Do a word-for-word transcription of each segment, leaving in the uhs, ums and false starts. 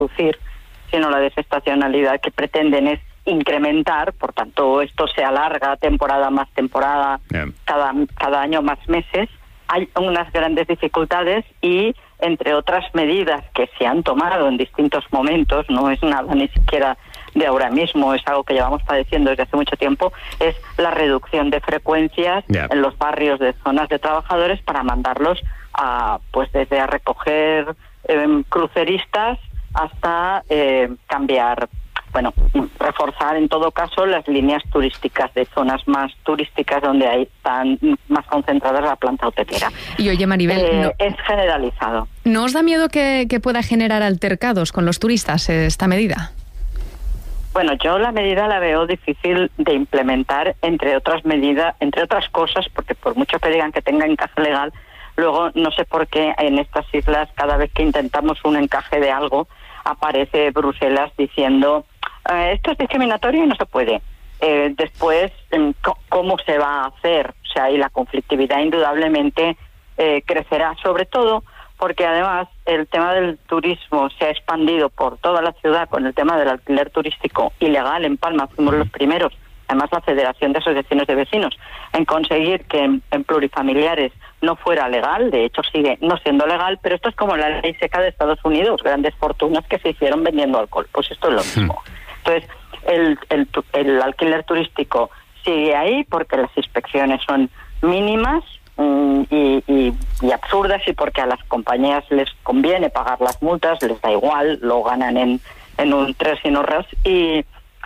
reducir, sino la desestacionalidad que pretenden es incrementar, por tanto esto se alarga temporada más temporada, yeah. cada, cada año más meses. Hay unas grandes dificultades y, entre otras medidas que se han tomado en distintos momentos, no es nada ni siquiera de ahora mismo, es algo que llevamos padeciendo desde hace mucho tiempo, es la reducción de frecuencias yeah. en los barrios de zonas de trabajadores para mandarlos a, pues desde a recoger eh, cruceristas hasta eh, cambiar, bueno, reforzar en todo caso las líneas turísticas de zonas más turísticas donde hay están más concentradas la planta hotelera. Y oye, Maribel, eh, no, es generalizado. ¿No os da miedo que, que pueda generar altercados con los turistas esta medida? Bueno, yo la medida la veo difícil de implementar, entre otras medidas, entre otras cosas, porque por mucho que digan que tenga encaje legal, luego no sé por qué en estas islas cada vez que intentamos un encaje de algo aparece Bruselas diciendo eh, esto es discriminatorio y no se puede. Eh, después, ¿cómo se va a hacer? O sea, y la conflictividad indudablemente eh, crecerá, sobre todo porque además el tema del turismo se ha expandido por toda la ciudad con el tema del alquiler turístico ilegal. En Palma fuimos los primeros, además la Federación de Asociaciones de Vecinos, en conseguir que en, en plurifamiliares no fuera legal. De hecho sigue no siendo legal, pero esto es como la ley seca de Estados Unidos, grandes fortunas que se hicieron vendiendo alcohol. Pues esto es lo mismo. Entonces, el, el, el alquiler turístico sigue ahí porque las inspecciones son mínimas mm, y, y, y absurdas, y porque a las compañías les conviene pagar las multas, les da igual, lo ganan en, en un tres y no ras, y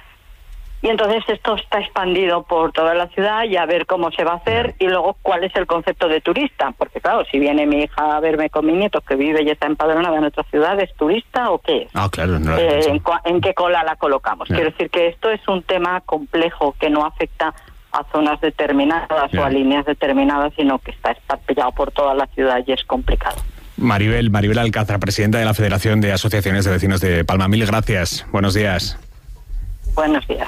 Y entonces esto está expandido por toda la ciudad y a ver cómo se va a hacer y luego cuál es el concepto de turista. Porque claro, si viene mi hija a verme con mi nieto que vive y está empadronada en nuestra ciudad, ¿es turista o qué es? Ah, claro. No eh, ¿en, ¿En qué cola la colocamos? Yeah. Quiero decir que esto es un tema complejo que no afecta a zonas determinadas yeah. o a líneas determinadas, sino que está esparpillado por toda la ciudad y es complicado. Maribel, Maribel Alcázar, presidenta de la Federación de Asociaciones de Vecinos de Palma. Mil gracias. Buenos días. Buenos días.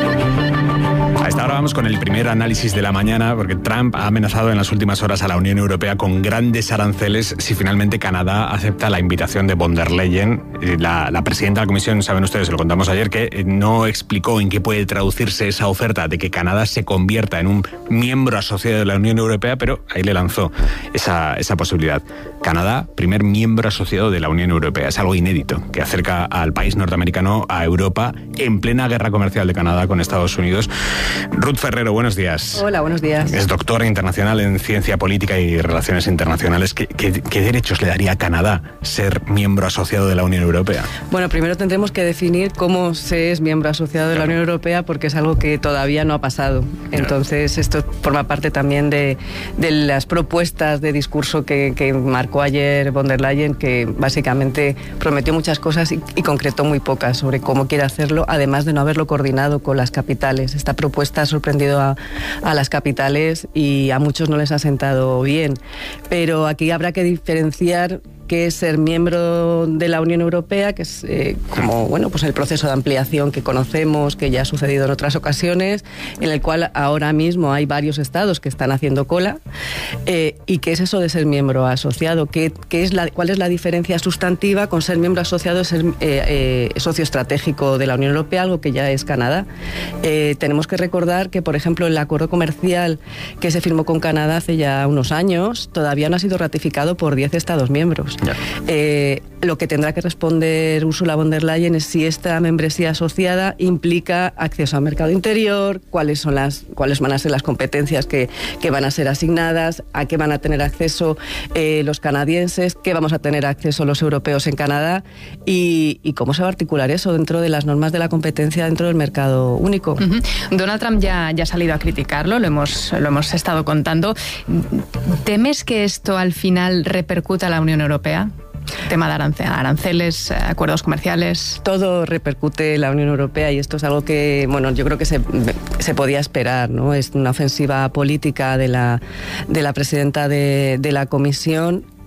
A esta hora vamos con el primer análisis de la mañana, porque Trump ha amenazado en las últimas horas a la Unión Europea con grandes aranceles si finalmente Canadá acepta la invitación de von der Leyen. La, la presidenta de la Comisión, saben ustedes, se lo contamos ayer, que no explicó en qué puede traducirse esa oferta de que Canadá se convierta en un miembro asociado de la Unión Europea, pero ahí le lanzó esa, esa posibilidad. Canadá, primer miembro asociado de la Unión Europea. Es algo inédito, que acerca al país norteamericano a Europa en plena guerra comercial de Canadá con Estados Unidos. Ruth Ferrero, buenos días. Hola, buenos días. Es doctora internacional en Ciencia Política y Relaciones Internacionales. ¿Qué, qué, qué derechos le daría a Canadá ser miembro asociado de la Unión Europea? Bueno, primero tendremos que definir cómo se es miembro asociado de la Unión Europea, porque es algo que todavía no ha pasado. Entonces, esto forma parte también de, de las propuestas de discurso que, que marcó ayer von der Leyen, que básicamente prometió muchas cosas y, y concretó muy pocas sobre cómo quiere hacerlo, además de no haberlo coordinado con las capitales. Esta propuesta ha sorprendido a, a las capitales y a muchos no les ha sentado bien. Pero aquí habrá que diferenciar qué es ser miembro de la Unión Europea, que es eh, como bueno, pues el proceso de ampliación que conocemos, que ya ha sucedido en otras ocasiones, en el cual ahora mismo hay varios estados que están haciendo cola, eh, y qué es eso de ser miembro asociado, ¿Qué, qué es la, cuál es la diferencia sustantiva con ser miembro asociado y ser eh, eh, socio estratégico de la Unión Europea, algo que ya es Canadá. Eh, tenemos que recordar que, por ejemplo, el acuerdo comercial que se firmó con Canadá hace ya unos años todavía no ha sido ratificado por diez estados miembros. Yeah. Eh, lo que tendrá que responder Ursula von der Leyen es si esta membresía asociada implica acceso al mercado interior, cuáles son las, cuáles van a ser las competencias que, que van a ser asignadas, a qué van a tener acceso eh, los canadienses, qué vamos a tener acceso los europeos en Canadá y, y cómo se va a articular eso dentro de las normas de la competencia dentro del mercado único. Uh-huh. Donald Trump ya, ya ha salido a criticarlo, lo hemos, lo hemos estado contando. ¿Temes que esto al final repercuta a la Unión Europea? Tema de arance- aranceles, acuerdos comerciales. Todo repercute en la Unión Europea y esto es algo que, bueno, yo creo que se, se podía esperar, ¿no? Es una ofensiva política de la, de la presidenta de, de la Comisión.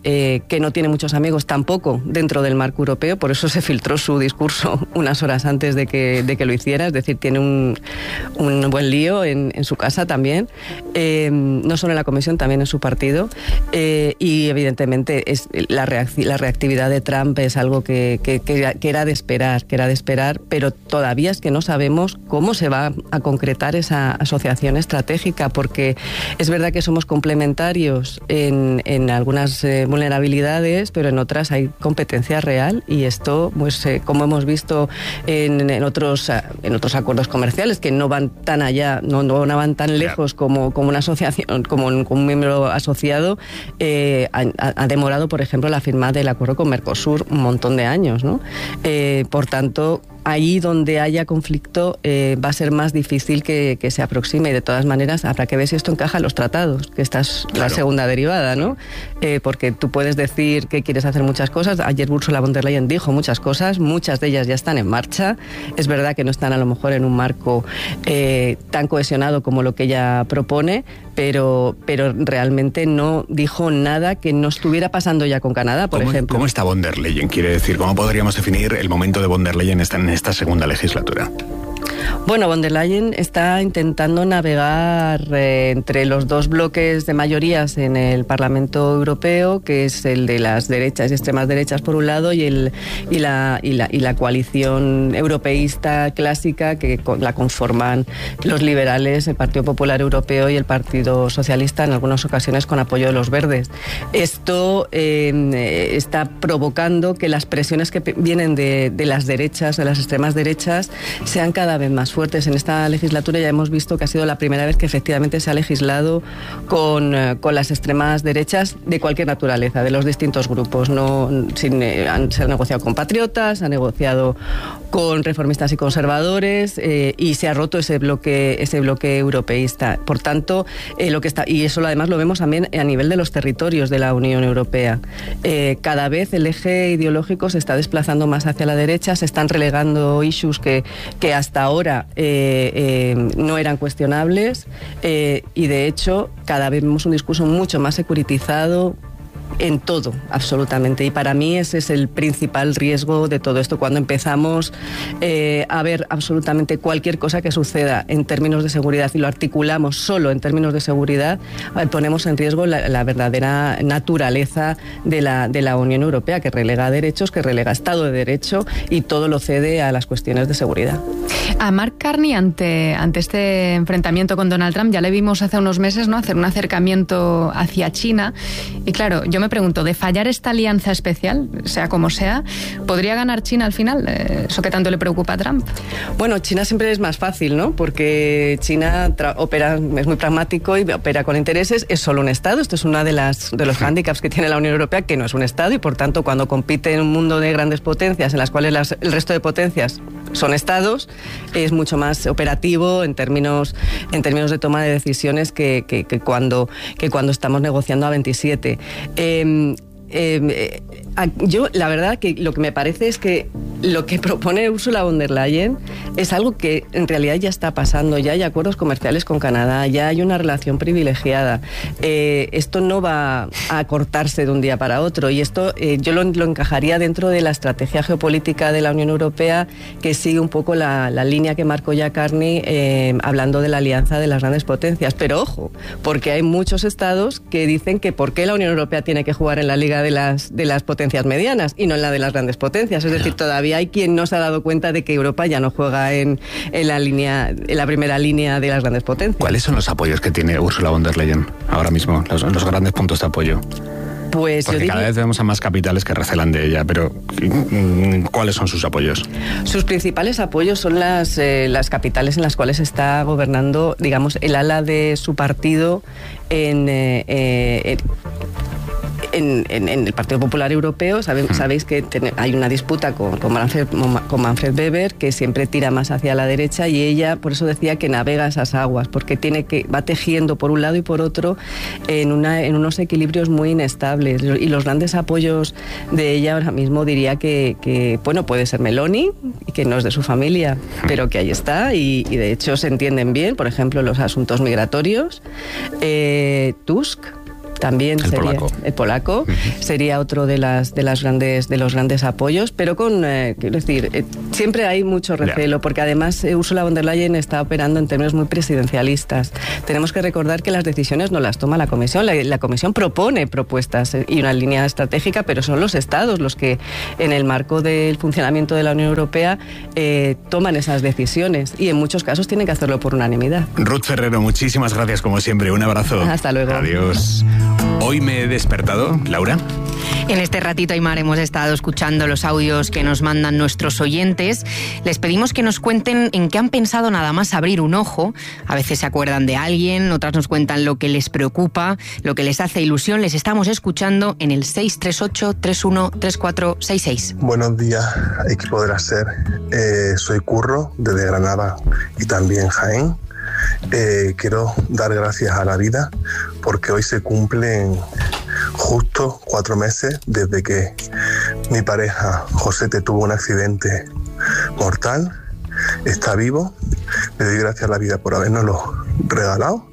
eh, que no tiene muchos amigos tampoco dentro del marco europeo, por eso se filtró su discurso unas horas antes de que, de que lo hiciera, es decir, tiene un, un buen lío en, en su casa también, eh, no solo en la Comisión, también en su partido, eh, y evidentemente es, la, reacc- la reactividad de Trump es algo que, que, que, que era de esperar, que era de esperar, pero todavía es que no sabemos cómo se va a concretar esa asociación estratégica, porque es verdad que somos complementarios en, en algunas eh, vulnerabilidades, pero en otras hay competencia real, y esto, pues eh, como hemos visto en, en, otros, en otros acuerdos comerciales que no van tan allá, no, no van tan lejos como, como una asociación, como un, como un miembro asociado, eh, ha, ha demorado, por ejemplo, la firma del acuerdo con Mercosur un montón de años, ¿no? Eh, por tanto, ahí donde haya conflicto eh, va a ser más difícil que, que se aproxime, y de todas maneras habrá que ver si esto encaja en los tratados, que esta es claro. La segunda derivada, ¿no? Eh, porque tú puedes decir que quieres hacer muchas cosas. Ayer Ursula von der Leyen dijo muchas cosas, muchas de ellas ya están en marcha. Es verdad que no están a lo mejor en un marco eh, tan cohesionado como lo que ella propone, pero, pero realmente no dijo nada que no estuviera pasando ya con Canadá, por ¿Cómo, ejemplo. ¿Cómo está von der Leyen? Quiere decir, ¿cómo podríamos definir el momento de von der Leyen en esta segunda legislatura? Bueno, von der Leyen está intentando navegar eh, entre los dos bloques de mayorías en el Parlamento Europeo, que es el de las derechas y extremas derechas por un lado, y, el, y, la, y, la, y la coalición europeísta clásica que la conforman los liberales, el Partido Popular Europeo y el Partido Socialista, en algunas ocasiones con apoyo de los verdes. Esto eh, está provocando que las presiones que vienen de, de las derechas, de las extremas derechas, sean cada vez más fuertes. En esta legislatura ya hemos visto que ha sido la primera vez que efectivamente se ha legislado con, con las extremas derechas de cualquier naturaleza, de los distintos grupos. No, sin, han, se ha negociado con patriotas, se ha negociado con reformistas y conservadores, eh, y se ha roto ese bloque, ese bloque europeísta. Por tanto, eh, lo que está, y eso además lo vemos también a nivel de los territorios de la Unión Europea. Eh, cada vez el eje ideológico se está desplazando más hacia la derecha, se están relegando issues que, que hasta ahora eh, eh, no eran cuestionables, eh, y de hecho cada vez vemos un discurso mucho más securitizado en todo, absolutamente. Y para mí ese es el principal riesgo de todo esto. Cuando empezamos eh, a ver absolutamente cualquier cosa que suceda en términos de seguridad y lo articulamos solo en términos de seguridad, eh, ponemos en riesgo la, la verdadera naturaleza de la, de la Unión Europea, que relega derechos, que relega Estado de Derecho, y todo lo cede a las cuestiones de seguridad. A Mark Carney, ante, ante este enfrentamiento con Donald Trump, ya le vimos hace unos meses, ¿no?, hacer un acercamiento hacia China. Y claro, yo me pregunto, de fallar esta alianza especial, sea como sea, ¿podría ganar China al final? ¿Eso que tanto le preocupa a Trump? Bueno, China siempre es más fácil, ¿no? Porque China tra- opera, es muy pragmático y opera con intereses, es solo un Estado. Esto es uno de, las, de los hándicaps que tiene la Unión Europea, que no es un Estado, y por tanto, cuando compite en un mundo de grandes potencias, en las cuales las, el resto de potencias son Estados, es mucho más operativo en términos, en términos de toma de decisiones que, que, que, cuando, que cuando estamos negociando a veintisiete. Eh, eh, yo, la verdad, que lo que me parece es que lo que propone Ursula von der Leyen es algo que en realidad ya está pasando. Ya hay acuerdos comerciales con Canadá, ya hay una relación privilegiada. Eh, esto no va a cortarse de un día para otro, y esto eh, yo lo, lo encajaría dentro de la estrategia geopolítica de la Unión Europea, que sigue un poco la, la línea que marcó ya Carney, eh, hablando de la alianza de las grandes potencias. Pero ojo, porque hay muchos estados que dicen que por qué la Unión Europea tiene que jugar en la liga de las, de las potencias medianas y no en la de las grandes potencias. Es decir, todavía hay quien no se ha dado cuenta de que Europa ya no juega en, en la línea, en la primera línea de las grandes potencias. ¿Cuáles son los apoyos que tiene Ursula von der Leyen ahora mismo? Los, los grandes puntos de apoyo. Pues Porque yo cada diría... vez vemos a más capitales que recelan de ella, pero ¿cuáles son sus apoyos? Sus principales apoyos son las, eh, las capitales en las cuales está gobernando, digamos, el ala de su partido en... Eh, eh, En, en, en el Partido Popular Europeo. Sabe, sabéis que ten, hay una disputa con, con, Manfred, con Manfred Weber, que siempre tira más hacia la derecha, y ella por eso decía que navega esas aguas, porque tiene que va tejiendo por un lado y por otro en, una, en unos equilibrios muy inestables. Y los grandes apoyos de ella ahora mismo diría que, que bueno, puede ser Meloni, que no es de su familia, pero que ahí está, y, y de hecho se entienden bien, por ejemplo, los asuntos migratorios. Eh, Tusk, también el sería polaco. el polaco uh-huh. sería otro de las de las grandes de los grandes apoyos, pero con eh, quiero decir eh, siempre hay mucho recelo, yeah. porque además eh, Ursula von der Leyen está operando en términos muy presidencialistas. Tenemos que recordar que las decisiones no las toma la Comisión, la, la Comisión propone propuestas eh, y una línea estratégica, pero son los Estados los que en el marco del funcionamiento de la Unión Europea eh, toman esas decisiones y en muchos casos tienen que hacerlo por unanimidad. Ruth Ferrero, muchísimas gracias como siempre, un abrazo. Hasta luego. Adiós. Hoy me he despertado, Laura. En este ratito, Aymar, hemos estado escuchando los audios que nos mandan nuestros oyentes. Les pedimos que nos cuenten en qué han pensado nada más abrir un ojo. A veces se acuerdan de alguien, otras nos cuentan lo que les preocupa, lo que les hace ilusión. Les estamos escuchando en el seis tres ocho, tres uno tres cuatro seis seis. Buenos días, equipo de la SER. Eh, soy Curro, desde Granada y también Jaén. Eh, quiero dar gracias a la vida porque hoy se cumplen justo cuatro meses desde que mi pareja Josete tuvo un accidente mortal. Está vivo. Le doy gracias a la vida por habernoslo regalado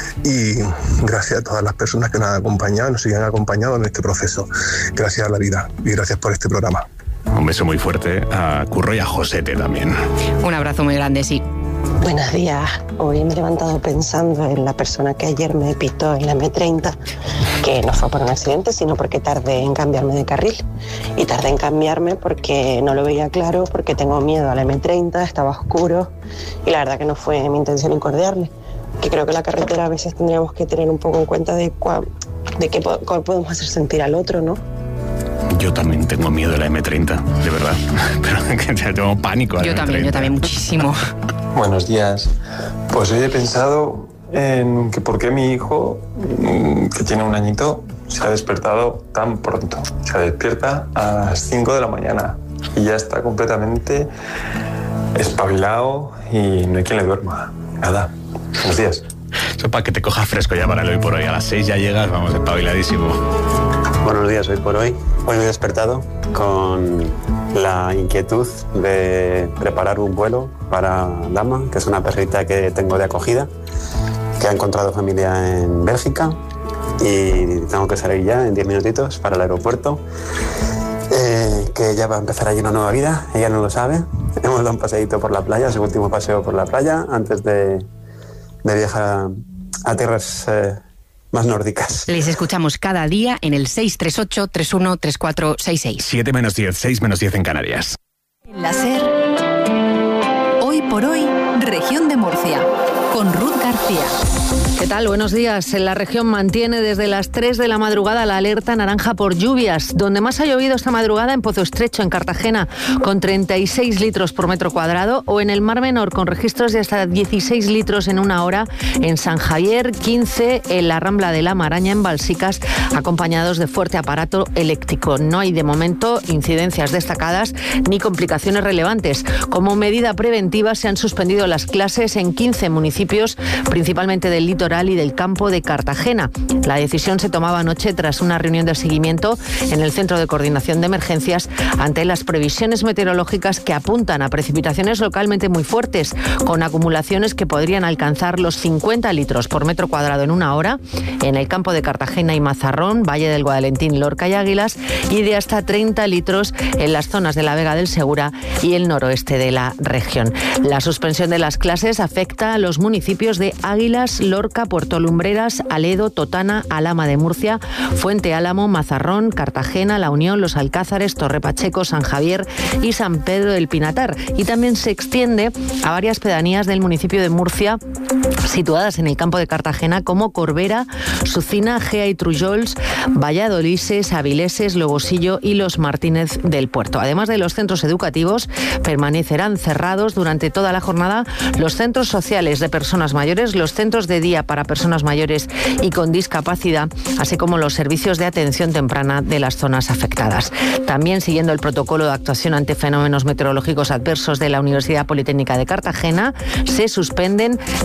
y gracias a todas las personas que nos han acompañado y nos siguen acompañando en este proceso. Gracias a la vida y gracias por este programa. Un beso muy fuerte a Curro y a Josete también. Un abrazo muy grande, sí. Buenos días. Hoy me he levantado pensando en la persona que ayer me pitó en la eme treinta, que no fue por un accidente, sino porque tardé en cambiarme de carril. Y tardé en cambiarme porque no lo veía claro, porque tengo miedo a la eme treinta, estaba oscuro y la verdad que no fue mi intención incordiarle. Que creo que la carretera a veces tendríamos que tener un poco en cuenta de, cua, de qué cómo podemos hacer sentir al otro, ¿no? Yo también tengo miedo de la eme treinta, de verdad. Pero ya tengo pánico a la Yo eme treinta. también, yo también muchísimo. Buenos días. Pues hoy he pensado en que por qué mi hijo, que tiene un añito, se ha despertado tan pronto. Se despierta a las cinco de la mañana y ya está completamente espabilado y no hay quien le duerma. Nada. Buenos días. Eso para que te coja fresco ya para el hoy por hoy. A las seis ya llegas, vamos, espabiladísimo. Buenos días, hoy por hoy. Hoy me he despertado con la inquietud de preparar un vuelo para Dama, que es una perrita que tengo de acogida, que ha encontrado familia en Bélgica y tengo que salir ya en diez minutitos para el aeropuerto, eh, que ya va a empezar allí una nueva vida. Ella no lo sabe. Hemos dado un paseíto por la playa, su último paseo por la playa, antes de, de viajar a, a tierras eh, más nórdicas. Les escuchamos cada día en el seis tres ocho, tres uno tres cuatro seis seis. siete menos diez, seis menos diez en Canarias. En la SER, hoy por hoy, región de Murcia, con Ruth García. ¿Qué tal? Buenos días. La región mantiene desde las tres de la madrugada la alerta naranja por lluvias. Donde más ha llovido esta madrugada, en Pozo Estrecho, en Cartagena, con treinta y seis litros por metro cuadrado, o en el Mar Menor, con registros de hasta dieciséis litros en una hora, en San Javier, quince en la Rambla de la Maraña, en Balsicas, acompañados de fuerte aparato eléctrico. No hay de momento incidencias destacadas ni complicaciones relevantes. Como medida preventiva, se han suspendido las clases en quince municipios, principalmente del litoral y del campo de Cartagena. La decisión se tomaba anoche tras una reunión de seguimiento en el Centro de Coordinación de Emergencias ante las previsiones meteorológicas que apuntan a precipitaciones localmente muy fuertes, con acumulaciones que podrían alcanzar los cincuenta litros por metro cuadrado en una hora en el campo de Cartagena y Mazarrón, Valle del Guadalentín, Lorca y Águilas, y de hasta treinta litros en las zonas de la Vega del Segura y el noroeste de la región. La suspensión de las clases afecta a los municipios de Águilas, Lorca, Puerto Lumbreras, Aledo, Totana, Alhama de Murcia, Fuente Álamo, Mazarrón, Cartagena, La Unión, Los Alcázares, Torre Pacheco, San Javier y San Pedro del Pinatar. Y también se extiende a varias pedanías del municipio de Murcia situadas en el campo de Cartagena, como Corbera, Sucina, Gea y Trullols, Valladolises, Avileses, Lobosillo y Los Martínez del Puerto. Además de los centros educativos, permanecerán cerrados durante toda la jornada los centros sociales de personas mayores, los centros de día para personas mayores y con discapacidad, así como los servicios de atención temprana de las zonas afectadas. También, siguiendo el protocolo de actuación ante fenómenos meteorológicos adversos de la Universidad Politécnica de Cartagena, se suspenden las actividades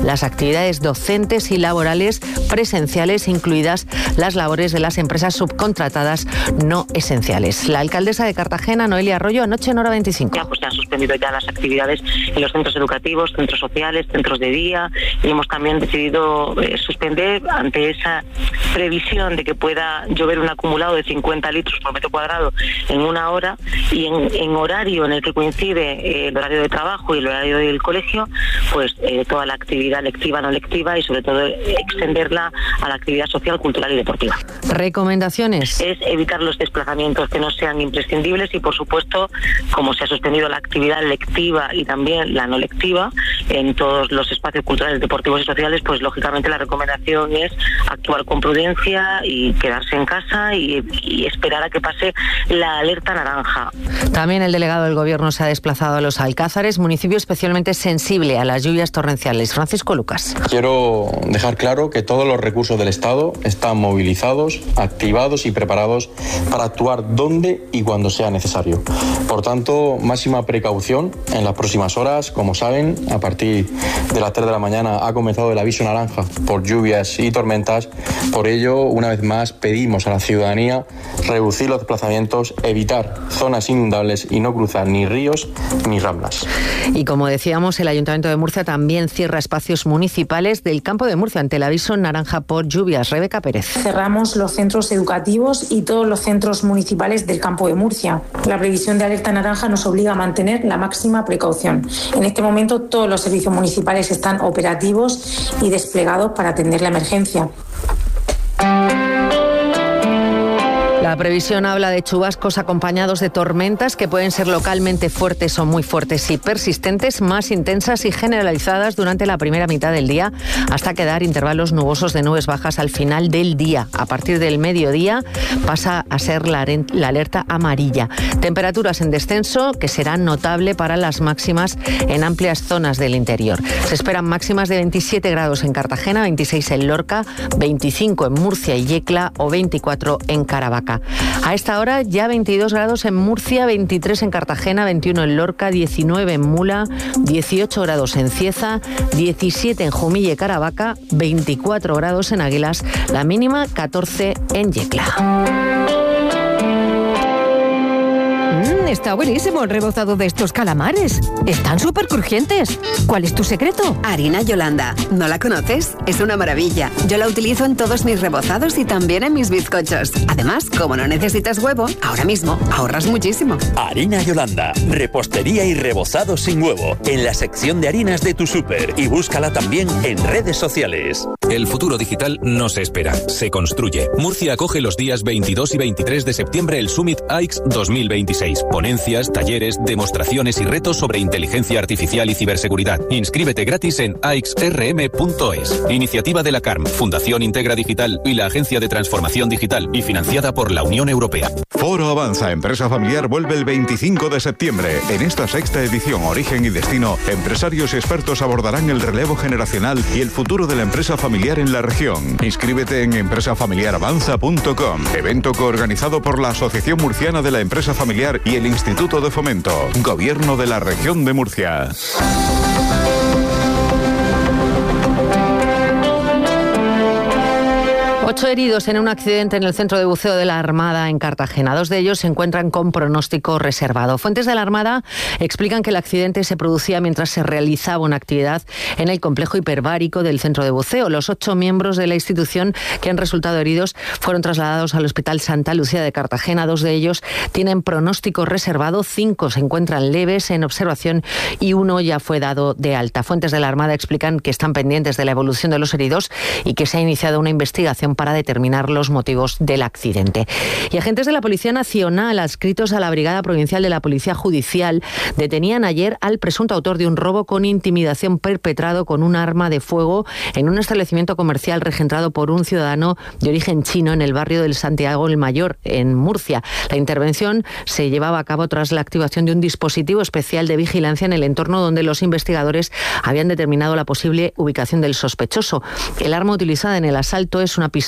actividades docentes y laborales presenciales, incluidas las labores de las empresas subcontratadas no esenciales. La alcaldesa de Cartagena, Noelia Arroyo, anoche en Hora veinticinco. Pues se han suspendido ya las actividades en los centros educativos, centros sociales, centros de día, y hemos también decidido eh, suspender ante esa previsión de que pueda llover un acumulado de cincuenta litros por metro cuadrado en una hora, y en, en horario en el que coincide eh, el horario de trabajo y el horario del colegio, pues eh, toda la actividad lectiva, no lectiva, y sobre todo eh, extenderla a la actividad social, cultural y deportiva. ¿Recomendaciones? Es evitar los desplazamientos que no sean imprescindibles y, por supuesto, como se ha suspendido la actividad lectiva y también la no lectiva en todos los espacios culturales, deportivos y sociales, pues lógicamente la recomendación es actuar con prudencia y quedarse en casa y, y esperar a que pase la alerta naranja. También el delegado del Gobierno se ha desplazado a Los Alcázares, municipio especialmente sensible a las lluvias torrenciales. Francisco Lucas. Quiero dejar claro que todos los recursos del Estado están movilizados, activados y preparados para actuar donde y cuando sea necesario. Por tanto, máxima precaución en las próximas horas. Como saben, a partir de las tres de la mañana ha comenzado el aviso naranja por lluvias y tormentas. Por ello, una vez más, pedimos a la ciudadanía reducir los desplazamientos, evitar zonas inundables y no cruzar ni ríos ni ramblas. Y como decíamos, el Ayuntamiento de Murcia también cierra espacios municipales del Campo de Murcia ante el aviso naranja por lluvias. Rebeca Pérez. Cerramos los centros educativos y todos los centros municipales del Campo de Murcia. La previsión de alerta naranja nos obliga a mantener la máxima precaución. En este momento todos los servicios municipales están operativos y desplegados para atender la emergencia. La previsión habla de chubascos acompañados de tormentas que pueden ser localmente fuertes o muy fuertes y persistentes, más intensas y generalizadas durante la primera mitad del día, hasta quedar intervalos nubosos de nubes bajas al final del día. A partir del mediodía pasa a ser la, la alerta amarilla. Temperaturas en descenso que serán notable para las máximas en amplias zonas del interior. Se esperan máximas de veintisiete grados en Cartagena, veintiséis en Lorca, veinticinco en Murcia y Yecla o veinticuatro en Caravaca. A esta hora ya veintidós grados en Murcia, veintitrés en Cartagena, veintiuno en Lorca, diecinueve en Mula, dieciocho grados en Cieza, diecisiete en Jumilla y Caravaca, veinticuatro grados en Águilas, la mínima catorce en Yecla. Mm, está buenísimo el rebozado de estos calamares. Están súper crujientes. ¿Cuál es tu secreto? Harina Yolanda. ¿No la conoces? Es una maravilla. Yo la utilizo en todos mis rebozados y también en mis bizcochos. Además, como no necesitas huevo, ahora mismo ahorras muchísimo. Harina Yolanda. Repostería y rebozado sin huevo. En la sección de harinas de tu súper. Y búscala también en redes sociales. El futuro digital no se espera, se construye. Murcia acoge los días veintidós y veintitrés de septiembre el Summit A X dos mil veintiséis. Ponencias, talleres, demostraciones y retos sobre inteligencia artificial y ciberseguridad. Inscríbete gratis en a x r m punto es. Iniciativa de la C A R M, Fundación Integra Digital y la Agencia de Transformación Digital y financiada por la Unión Europea. Foro Avanza Empresa Familiar vuelve el veinticinco de septiembre. En esta sexta edición Origen y Destino, empresarios y expertos abordarán el relevo generacional y el futuro de la empresa familiar en la región. Inscríbete en empresa familiar avanza punto com. Evento coorganizado por la Asociación Murciana de la Empresa Familiar y el Instituto de Fomento. Gobierno de la Región de Murcia. Ocho heridos en un accidente en el centro de buceo de la Armada en Cartagena. Dos de ellos se encuentran con pronóstico reservado. Fuentes de la Armada explican que el accidente se producía mientras se realizaba una actividad en el complejo hiperbárico del centro de buceo. Los ocho miembros de la institución que han resultado heridos fueron trasladados al Hospital Santa Lucía de Cartagena. Dos de ellos tienen pronóstico reservado, cinco se encuentran leves en observación y uno ya fue dado de alta. Fuentes de la Armada explican que están pendientes de la evolución de los heridos y que se ha iniciado una investigación para determinar los motivos del accidente. Y agentes de la Policía Nacional adscritos a la Brigada Provincial de la Policía Judicial detenían ayer al presunto autor de un robo con intimidación perpetrado con un arma de fuego en un establecimiento comercial regentrado por un ciudadano de origen chino en el barrio del Santiago el Mayor, en Murcia. La intervención se llevaba a cabo tras la activación de un dispositivo especial de vigilancia en el entorno donde los investigadores habían determinado la posible ubicación del sospechoso. El arma utilizada en el asalto es una pistola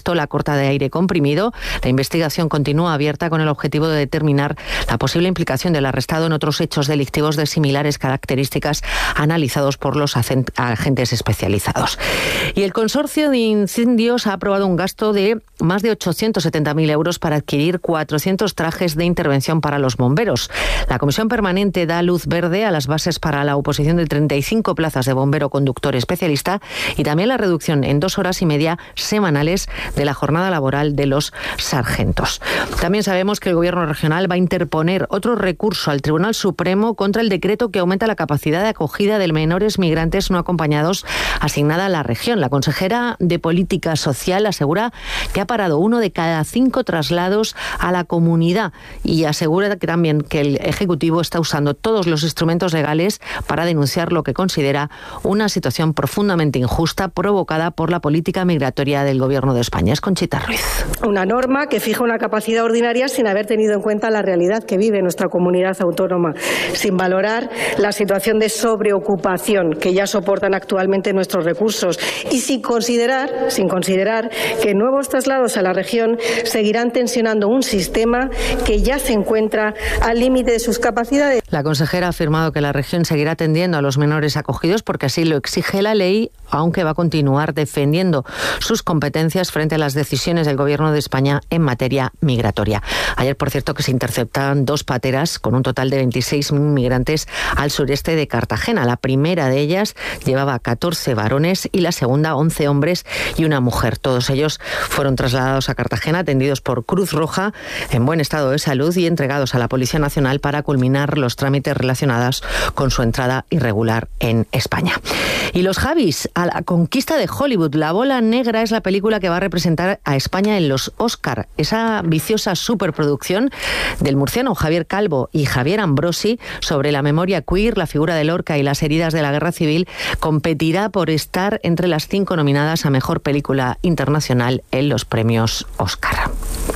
pistola corta de aire comprimido. La investigación continúa abierta con el objetivo de determinar la posible implicación del arrestado en otros hechos delictivos de similares características analizados por los agentes especializados. Y el Consorcio de Incendios ha aprobado un gasto de más de ochocientos setenta mil euros para adquirir cuatrocientos trajes de intervención para los bomberos. La Comisión Permanente da luz verde a las bases para la oposición de treinta y cinco plazas de bombero conductor especialista y también la reducción en dos horas y media semanales de la jornada laboral de los sargentos. También sabemos que el Gobierno regional va a interponer otro recurso al Tribunal Supremo contra el decreto que aumenta la capacidad de acogida de menores migrantes no acompañados asignada a la región. La consejera de Política Social asegura que ha parado uno de cada cinco traslados a la comunidad y asegura que también que el Ejecutivo está usando todos los instrumentos legales para denunciar lo que considera una situación profundamente injusta provocada por la política migratoria del Gobierno de España. Es Conchita Ruiz. Una norma que fija una capacidad ordinaria sin haber tenido en cuenta la realidad que vive nuestra comunidad autónoma, sin valorar la situación de sobreocupación que ya soportan actualmente nuestros recursos y sin considerar, sin considerar que nuevos traslados a la región seguirán tensionando un sistema que ya se encuentra al límite de sus capacidades. La consejera ha afirmado que la región seguirá atendiendo a los menores acogidos porque así lo exige la ley, aunque va a continuar defendiendo sus competencias frente a las decisiones del Gobierno de España en materia migratoria. Ayer, por cierto, que se interceptaron dos pateras con un total de veintiséis migrantes al sureste de Cartagena. La primera de ellas llevaba catorce varones y la segunda once hombres y una mujer. Todos ellos fueron trasladados a Cartagena, atendidos por Cruz Roja en buen estado de salud y entregados a la Policía Nacional para culminar los trámites relacionados con su entrada irregular en España. Y los Javis a la conquista de Hollywood. La bola negra es la película que va a representar a España en los Oscar. Esa ambiciosa superproducción del murciano Javier Calvo y Javier Ambrosi sobre la memoria queer, la figura de Lorca y las heridas de la guerra civil competirá por estar entre las cinco nominadas a mejor película internacional en los premios Oscar.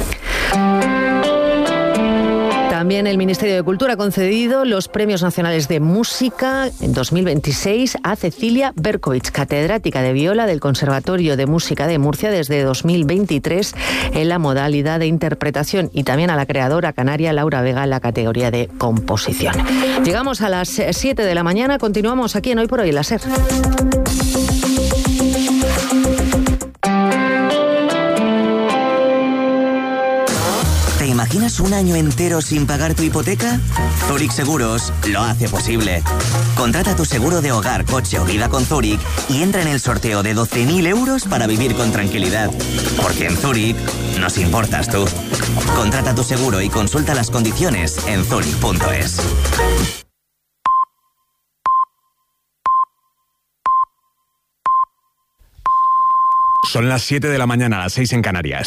También el Ministerio de Cultura ha concedido los Premios Nacionales de Música en dos mil veintiséis a Cecilia Berkovich, catedrática de viola del Conservatorio de Música de Murcia desde dos mil veintitrés en la modalidad de interpretación, y también a la creadora canaria Laura Vega en la categoría de composición. Llegamos a las siete de la mañana, continuamos aquí en Hoy por Hoy en la SER. ¿Te imaginas un año entero sin pagar tu hipoteca? Zurich Seguros lo hace posible. Contrata tu seguro de hogar, coche o vida con Zurich y entra en el sorteo de doce mil euros para vivir con tranquilidad. Porque en Zurich nos importas tú. Contrata tu seguro y consulta las condiciones en zurich punto es. Son las siete de la mañana, las seis en Canarias.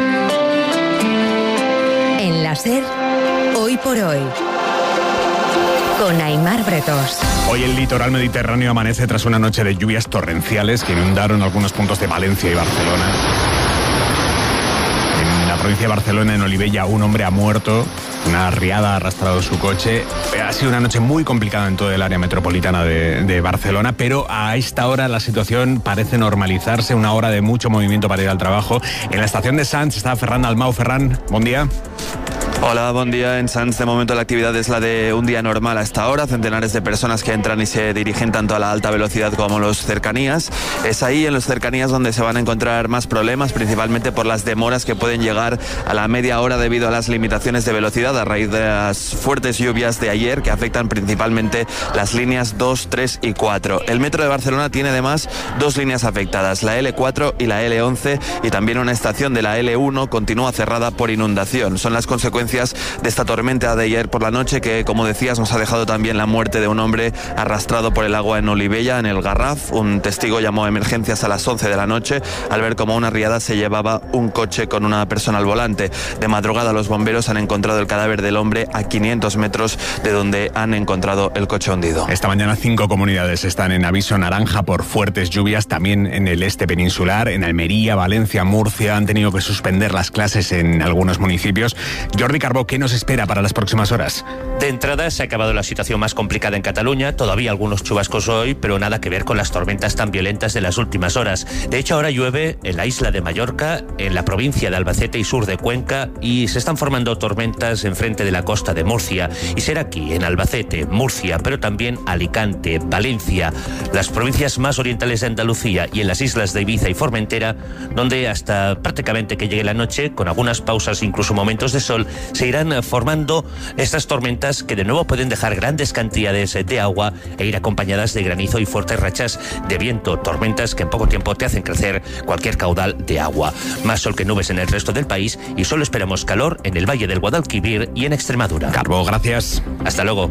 En la SER, Hoy por Hoy, con Aimar Bretos. Hoy el litoral mediterráneo amanece tras una noche de lluvias torrenciales que inundaron algunos puntos de Valencia y Barcelona. En la provincia de Barcelona, en Olivella, un hombre ha muerto. Una riada ha arrastrado su coche. Ha sido una noche muy complicada en todo el área metropolitana de, de Barcelona, pero a esta hora la situación parece normalizarse. Una hora de mucho movimiento para ir al trabajo. En la estación de Sants está Ferran Dalmau. Ferran, buen día. Hola, buen día. En Sants de momento la actividad es la de un día normal a esta hora. Centenares de personas que entran y se dirigen tanto a la alta velocidad como a los cercanías. Es ahí en los cercanías donde se van a encontrar más problemas, principalmente por las demoras que pueden llegar a la media hora debido a las limitaciones de velocidad a raíz de las fuertes lluvias de ayer que afectan principalmente las líneas dos, tres y cuatro. El metro de Barcelona tiene además dos líneas afectadas, la ele cuatro y la ele once, y también una estación de la ele uno continúa cerrada por inundación. Son las consecuencias de esta tormenta de ayer por la noche que, como decías, nos ha dejado también la muerte de un hombre arrastrado por el agua en Olivella, en el Garraf. Un testigo llamó a emergencias a las once de la noche al ver cómo una riada se llevaba un coche con una persona al volante. De madrugada los bomberos han encontrado el cadáver del hombre a quinientos metros de donde han encontrado el coche hundido. Esta mañana cinco comunidades están en aviso naranja por fuertes lluvias, también en el este peninsular, en Almería, Valencia, Murcia. Han tenido que suspender las clases en algunos municipios. Jordi Jordi Carbó, ¿qué nos espera para las próximas horas? De entrada se ha acabado la situación más complicada en Cataluña, todavía algunos chubascos hoy, pero nada que ver con las tormentas tan violentas de las últimas horas. De hecho, ahora llueve en la isla de Mallorca, en la provincia de Albacete y sur de Cuenca, y se están formando tormentas enfrente de la costa de Murcia. Y será aquí, en Albacete, Murcia, pero también Alicante, Valencia, las provincias más orientales de Andalucía y en las islas de Ibiza y Formentera, donde hasta prácticamente que llegue la noche, con algunas pausas, incluso momentos de sol, se irán formando estas tormentas que de nuevo pueden dejar grandes cantidades de agua e ir acompañadas de granizo y fuertes rachas de viento, tormentas que en poco tiempo te hacen crecer cualquier caudal de agua. Más sol que nubes en el resto del país y solo esperamos calor en el Valle del Guadalquivir y en Extremadura. Carbó, gracias. Hasta luego.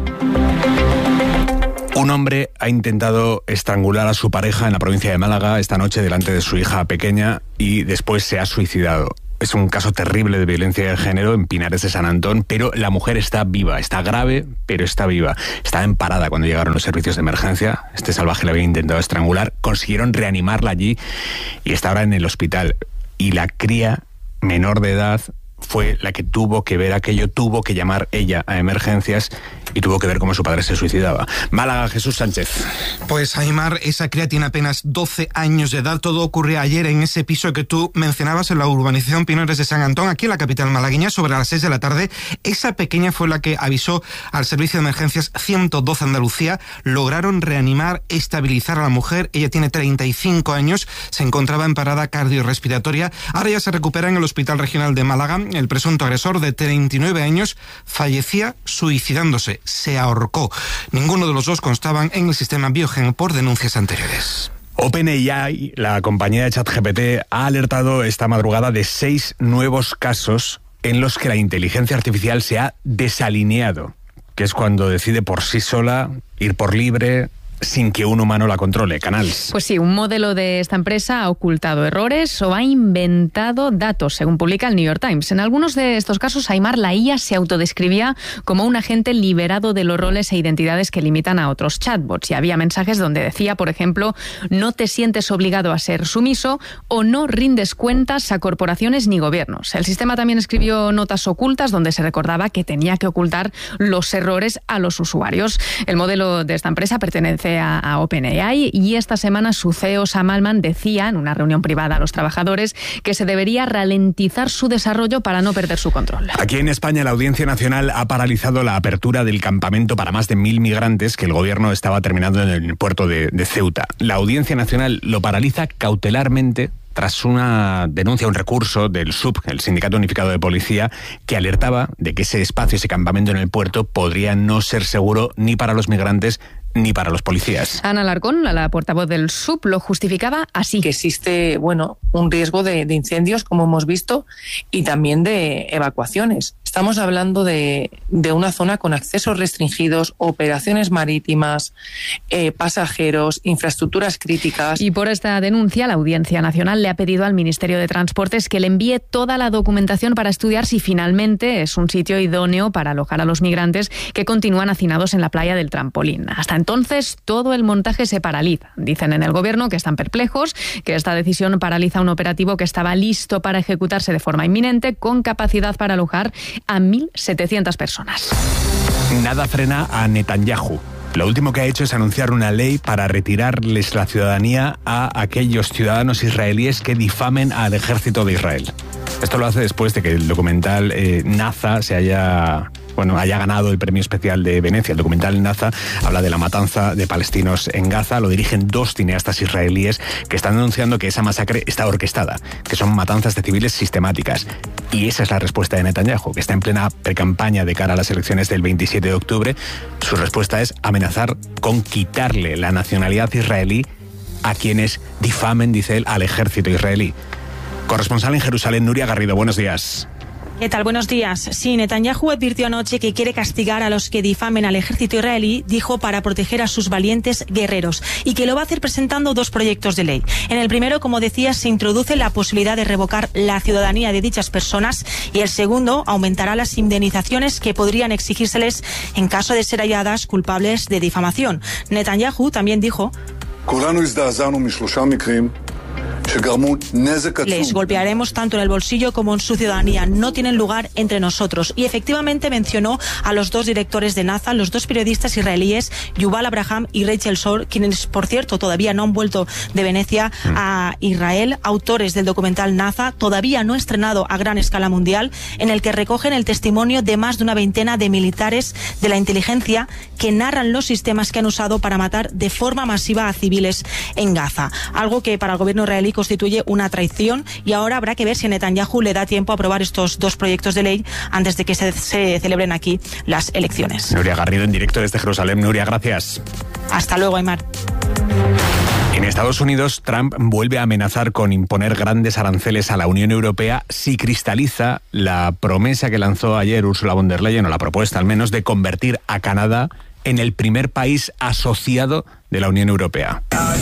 Un hombre ha intentado estrangular a su pareja en la provincia de Málaga esta noche delante de su hija pequeña y después se ha suicidado. Es un caso terrible de violencia de género en Pinares de San Antón, pero la mujer está viva, está grave, pero está viva. Estaba en parada cuando llegaron los servicios de emergencia. Este salvaje la había intentado estrangular, consiguieron reanimarla allí y está ahora en el hospital. Y la cría menor de edad fue la que tuvo que ver aquello, tuvo que llamar ella a emergencias y tuvo que ver cómo su padre se suicidaba. Málaga, Jesús Sánchez. Pues Aimar, esa cría tiene apenas doce años de edad. Todo ocurrió ayer en ese piso que tú mencionabas en la urbanización Pinares de San Antón, aquí en la capital malagueña, sobre las seis de la tarde. Esa pequeña fue la que avisó al servicio de emergencias ciento doce Andalucía. Lograron reanimar, estabilizar a la mujer. Ella tiene treinta y cinco años, se encontraba en parada cardiorrespiratoria. Ahora ya se recupera en el Hospital Regional de Málaga. El presunto agresor, de treinta y nueve años, fallecía suicidándose. Se ahorcó. Ninguno de los dos constaban en el sistema Biogen por denuncias anteriores. OpenAI, la compañía de ChatGPT, ha alertado esta madrugada de seis nuevos casos en los que la inteligencia artificial se ha desalineado, que es cuando decide por sí sola ir por libre, sin que un humano la controle. Canals. Pues sí, un modelo de esta empresa ha ocultado errores o ha inventado datos, según publica el New York Times. En algunos de estos casos, Aimar, la I A se autodescribía como un agente liberado de los roles e identidades que limitan a otros chatbots. Y había mensajes donde decía, por ejemplo, no te sientes obligado a ser sumiso o no rindes cuentas a corporaciones ni gobiernos. El sistema también escribió notas ocultas donde se recordaba que tenía que ocultar los errores a los usuarios. El modelo de esta empresa pertenece a, a OpenAI y esta semana su C E O Sam Altman decía en una reunión privada a los trabajadores que se debería ralentizar su desarrollo para no perder su control. Aquí en España la Audiencia Nacional ha paralizado la apertura del campamento para más de mil migrantes que el gobierno estaba terminando en el puerto de, de Ceuta. La Audiencia Nacional lo paraliza cautelarmente tras una denuncia, un recurso del S U P, el Sindicato Unificado de Policía, que alertaba de que ese espacio, ese campamento en el puerto, podría no ser seguro ni para los migrantes ni para los policías. Ana Alarcón, la portavoz del S U P, lo justificaba así. Que existe, bueno, un riesgo de, de incendios, como hemos visto, y también de evacuaciones. Estamos hablando de, de una zona con accesos restringidos, operaciones marítimas, eh, pasajeros, infraestructuras críticas. Y por esta denuncia, la Audiencia Nacional le ha pedido al Ministerio de Transportes que le envíe toda la documentación para estudiar si finalmente es un sitio idóneo para alojar a los migrantes que continúan hacinados en la playa del Trampolín. Hasta entonces, todo el montaje se paraliza. Dicen en el Gobierno que están perplejos, que esta decisión paraliza un operativo que estaba listo para ejecutarse de forma inminente, con capacidad para alojar a mil setecientas personas. Nada frena a Netanyahu. Lo último que ha hecho es anunciar una ley para retirarles la ciudadanía a aquellos ciudadanos israelíes que difamen al ejército de Israel. Esto lo hace después de que el documental eh, Naza se haya... Bueno, haya ganado el premio especial de Venecia. El documental Naza habla de la matanza de palestinos en Gaza. Lo dirigen dos cineastas israelíes que están denunciando que esa masacre está orquestada, que son matanzas de civiles sistemáticas. Y esa es la respuesta de Netanyahu, que está en plena precampaña de cara a las elecciones del veintisiete de octubre. Su respuesta es amenazar con quitarle la nacionalidad israelí a quienes difamen, dice él, al ejército israelí. Corresponsal en Jerusalén, Nuria Garrido, buenos días. ¿Qué tal? Buenos días. Sí, Netanyahu advirtió anoche que quiere castigar a los que difamen al ejército israelí, dijo, para proteger a sus valientes guerreros, y que lo va a hacer presentando dos proyectos de ley. En el primero, como decía, se introduce la posibilidad de revocar la ciudadanía de dichas personas, y el segundo aumentará las indemnizaciones que podrían exigírseles en caso de ser halladas culpables de difamación. Netanyahu también dijo: Les golpearemos tanto en el bolsillo como en su ciudadanía. No tienen lugar entre nosotros. Y efectivamente mencionó a los dos directores de NASA, los dos periodistas israelíes, Yuval Abraham y Rachel Shor, quienes, por cierto, todavía no han vuelto de Venecia a Israel, autores del documental NASA, todavía no estrenado a gran escala mundial, en el que recogen el testimonio de más de una veintena de militares de la inteligencia que narran los sistemas que han usado para matar de forma masiva a civiles en Gaza. Algo que para el gobierno israelí constituye una traición, y ahora habrá que ver si a Netanyahu le da tiempo a aprobar estos dos proyectos de ley antes de que se, se celebren aquí las elecciones. Nuria Garrido en directo desde Jerusalén. Nuria, gracias. Hasta luego, Aymar. En Estados Unidos, Trump vuelve a amenazar con imponer grandes aranceles a la Unión Europea si cristaliza la promesa que lanzó ayer Ursula von der Leyen, o la propuesta al menos, de convertir a Canadá en el primer país asociado de la Unión Europea.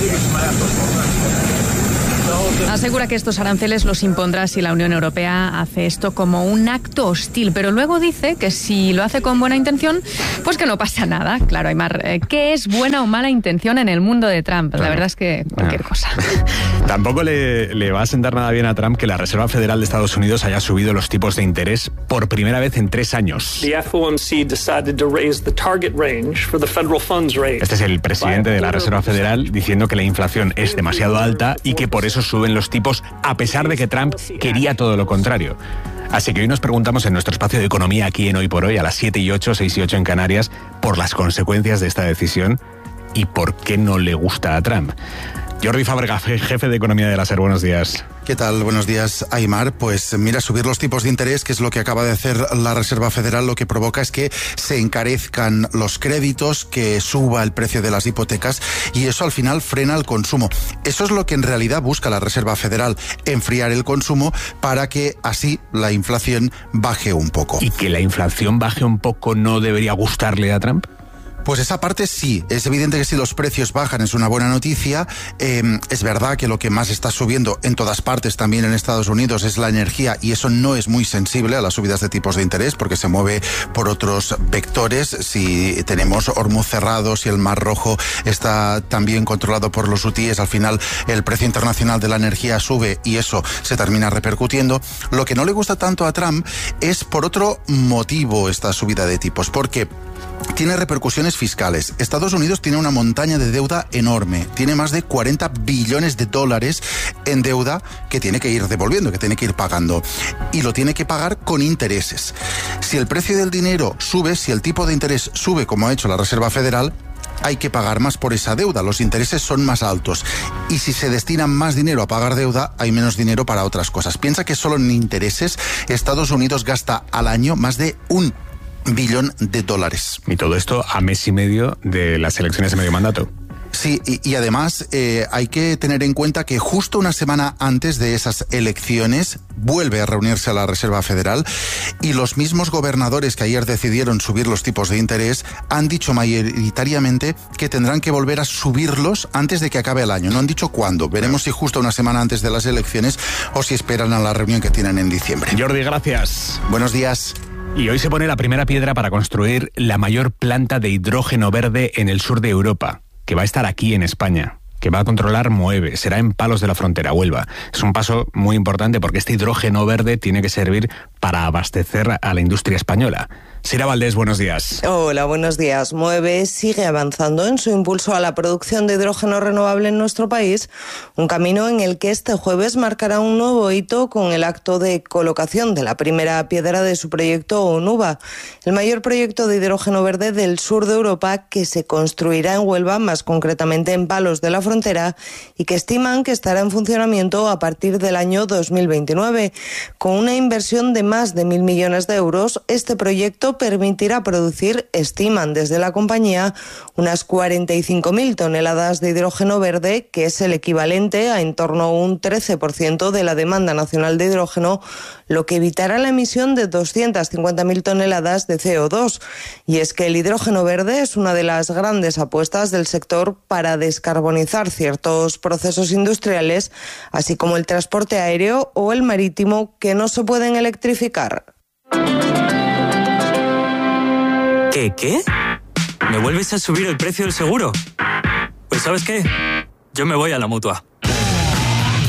Asegura que estos aranceles los impondrá si la Unión Europea hace esto como un acto hostil, pero luego dice que si lo hace con buena intención, pues que no pasa nada. Claro, Aymar, ¿qué es buena o mala intención en el mundo de Trump? La verdad es que cualquier cosa. Tampoco le, le va a sentar nada bien a Trump que la Reserva Federal de Estados Unidos haya subido los tipos de interés por primera vez en tres años. Este es el presidente de la Reserva Federal diciendo que la inflación es demasiado alta y que por eso suben los tipos, a pesar de que Trump quería todo lo contrario. Así que hoy nos preguntamos en nuestro espacio de economía aquí en Hoy por Hoy, a las siete y ocho, seis y ocho en Canarias, por las consecuencias de esta decisión y por qué no le gusta a Trump. Jordi Fábrega, jefe de economía de la SER, buenos días. ¿Qué tal? Buenos días, Aymar. Pues mira, subir los tipos de interés, que es lo que acaba de hacer la Reserva Federal, lo que provoca es que se encarezcan los créditos, que suba el precio de las hipotecas, y eso al final frena el consumo. Eso es lo que en realidad busca la Reserva Federal, enfriar el consumo para que así la inflación baje un poco. ¿Y que la inflación baje un poco no debería gustarle a Trump? Pues esa parte sí, es evidente que si los precios bajan es una buena noticia. Eh, es verdad que lo que más está subiendo en todas partes, también en Estados Unidos, es la energía, y eso no es muy sensible a las subidas de tipos de interés porque se mueve por otros vectores. Si tenemos Hormuz cerrado, si el Mar Rojo está también controlado por los hutíes, al final el precio internacional de la energía sube y eso se termina repercutiendo. Lo que no le gusta tanto a Trump es por otro motivo esta subida de tipos, porque tiene repercusiones fiscales. Estados Unidos tiene una montaña de deuda enorme. Tiene más de cuarenta billones de dólares en deuda que tiene que ir devolviendo, que tiene que ir pagando. Y lo tiene que pagar con intereses. Si el precio del dinero sube, si el tipo de interés sube, como ha hecho la Reserva Federal, hay que pagar más por esa deuda, los intereses son más altos. Y si se destina más dinero a pagar deuda, hay menos dinero para otras cosas. Piensa que solo en intereses Estados Unidos gasta al año más de un billón de dólares. Y todo esto a mes y medio de las elecciones de medio mandato. Sí, y, y además eh, hay que tener en cuenta que justo una semana antes de esas elecciones vuelve a reunirse a la Reserva Federal, y los mismos gobernadores que ayer decidieron subir los tipos de interés han dicho mayoritariamente que tendrán que volver a subirlos antes de que acabe el año. No han dicho cuándo. Veremos si justo una semana antes de las elecciones o si esperan a la reunión que tienen en diciembre. Jordi, gracias. Buenos días. Y hoy se pone la primera piedra para construir la mayor planta de hidrógeno verde en el sur de Europa, que va a estar aquí en España, que va a controlar Moeve, será en Palos de la Frontera, Huelva. Es un paso muy importante porque este hidrógeno verde tiene que servir para abastecer a la industria española. Sira Valdés, buenos días. Hola, buenos días. Moeve sigue avanzando en su impulso a la producción de hidrógeno renovable en nuestro país, un camino en el que este jueves marcará un nuevo hito con el acto de colocación de la primera piedra de su proyecto ONUVA, el mayor proyecto de hidrógeno verde del sur de Europa, que se construirá en Huelva, más concretamente en Palos de la Frontera, y que estiman que estará en funcionamiento a partir del año dos mil veintinueve. Con una inversión de más de mil millones de euros, este proyecto permitirá producir, estiman desde la compañía, unas cuarenta y cinco mil toneladas de hidrógeno verde, que es el equivalente a en torno a un trece por ciento de la demanda nacional de hidrógeno, lo que evitará la emisión de doscientas cincuenta mil toneladas de C O dos. Y es que el hidrógeno verde es una de las grandes apuestas del sector para descarbonizar ciertos procesos industriales, así como el transporte aéreo o el marítimo, que no se pueden electrificar. ¿Qué, qué? ¿Me vuelves a subir el precio del seguro? Pues ¿sabes qué? Yo me voy a la Mutua.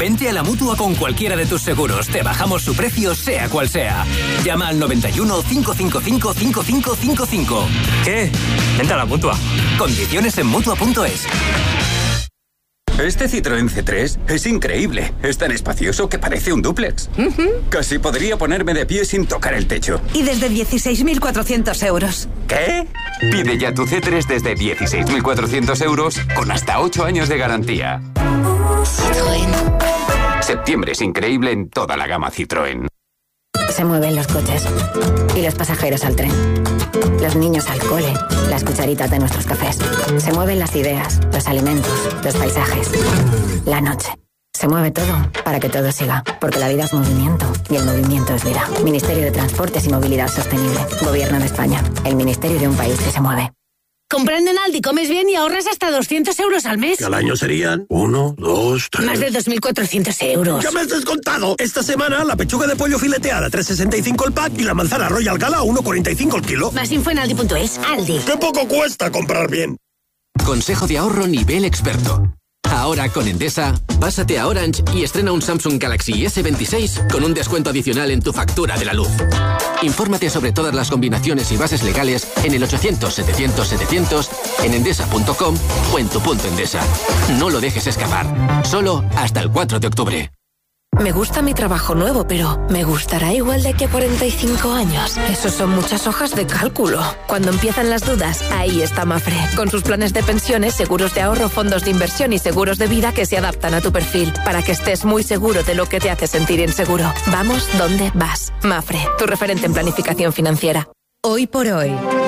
Vente a la Mutua con cualquiera de tus seguros. Te bajamos su precio, sea cual sea. Llama al noventa y uno, cinco cinco cinco, cinco cinco cinco cinco. ¿Qué? Vente a la Mutua. Condiciones en Mutua punto es. Este Citroën C tres es increíble. Es tan espacioso que parece un dúplex. Uh-huh. Casi podría ponerme de pie sin tocar el techo. Y desde dieciséis mil cuatrocientos euros. ¿Qué? Pide ya tu C tres desde dieciséis mil cuatrocientos euros con hasta ocho años de garantía. Citroën. Septiembre es increíble en toda la gama Citroën. Se mueven los coches y los pasajeros al tren. Los niños al cole, las cucharitas de nuestros cafés. Se mueven las ideas, los alimentos, los paisajes. La noche. Se mueve todo para que todo siga, porque la vida es movimiento y el movimiento es vida. Ministerio de Transportes y Movilidad Sostenible. Gobierno de España. El ministerio de un país que se mueve. Comprando en Aldi comes bien y ahorras hasta doscientos euros al mes. Que al año serían uno, dos, tres... Más de dos mil cuatrocientos euros. ¡Ya me has descontado! Esta semana la pechuga de pollo fileteada tres sesenta y cinco el pack y la manzana Royal Gala uno cuarenta y cinco el kilo. Más info en aldi punto es. Aldi. ¡Qué poco cuesta comprar bien! Consejo de ahorro nivel experto. Ahora con Endesa, pásate a Orange y estrena un Samsung Galaxy ese veintiséis con un descuento adicional en tu factura de la luz. Infórmate sobre todas las combinaciones y bases legales en el ochocientos, setecientos, setecientos, en endesa punto com o en tu punto Endesa. No lo dejes escapar. Solo hasta el cuatro de octubre. Me gusta mi trabajo nuevo, pero ¿me gustará igual de aquí a cuarenta y cinco años? Esos son muchas hojas de cálculo. Cuando empiezan las dudas, ahí está Mafre. Con sus planes de pensiones, seguros de ahorro, fondos de inversión y seguros de vida que se adaptan a tu perfil, para que estés muy seguro de lo que te hace sentir inseguro. Vamos donde vas. Mafre, tu referente en planificación financiera. Hoy por hoy,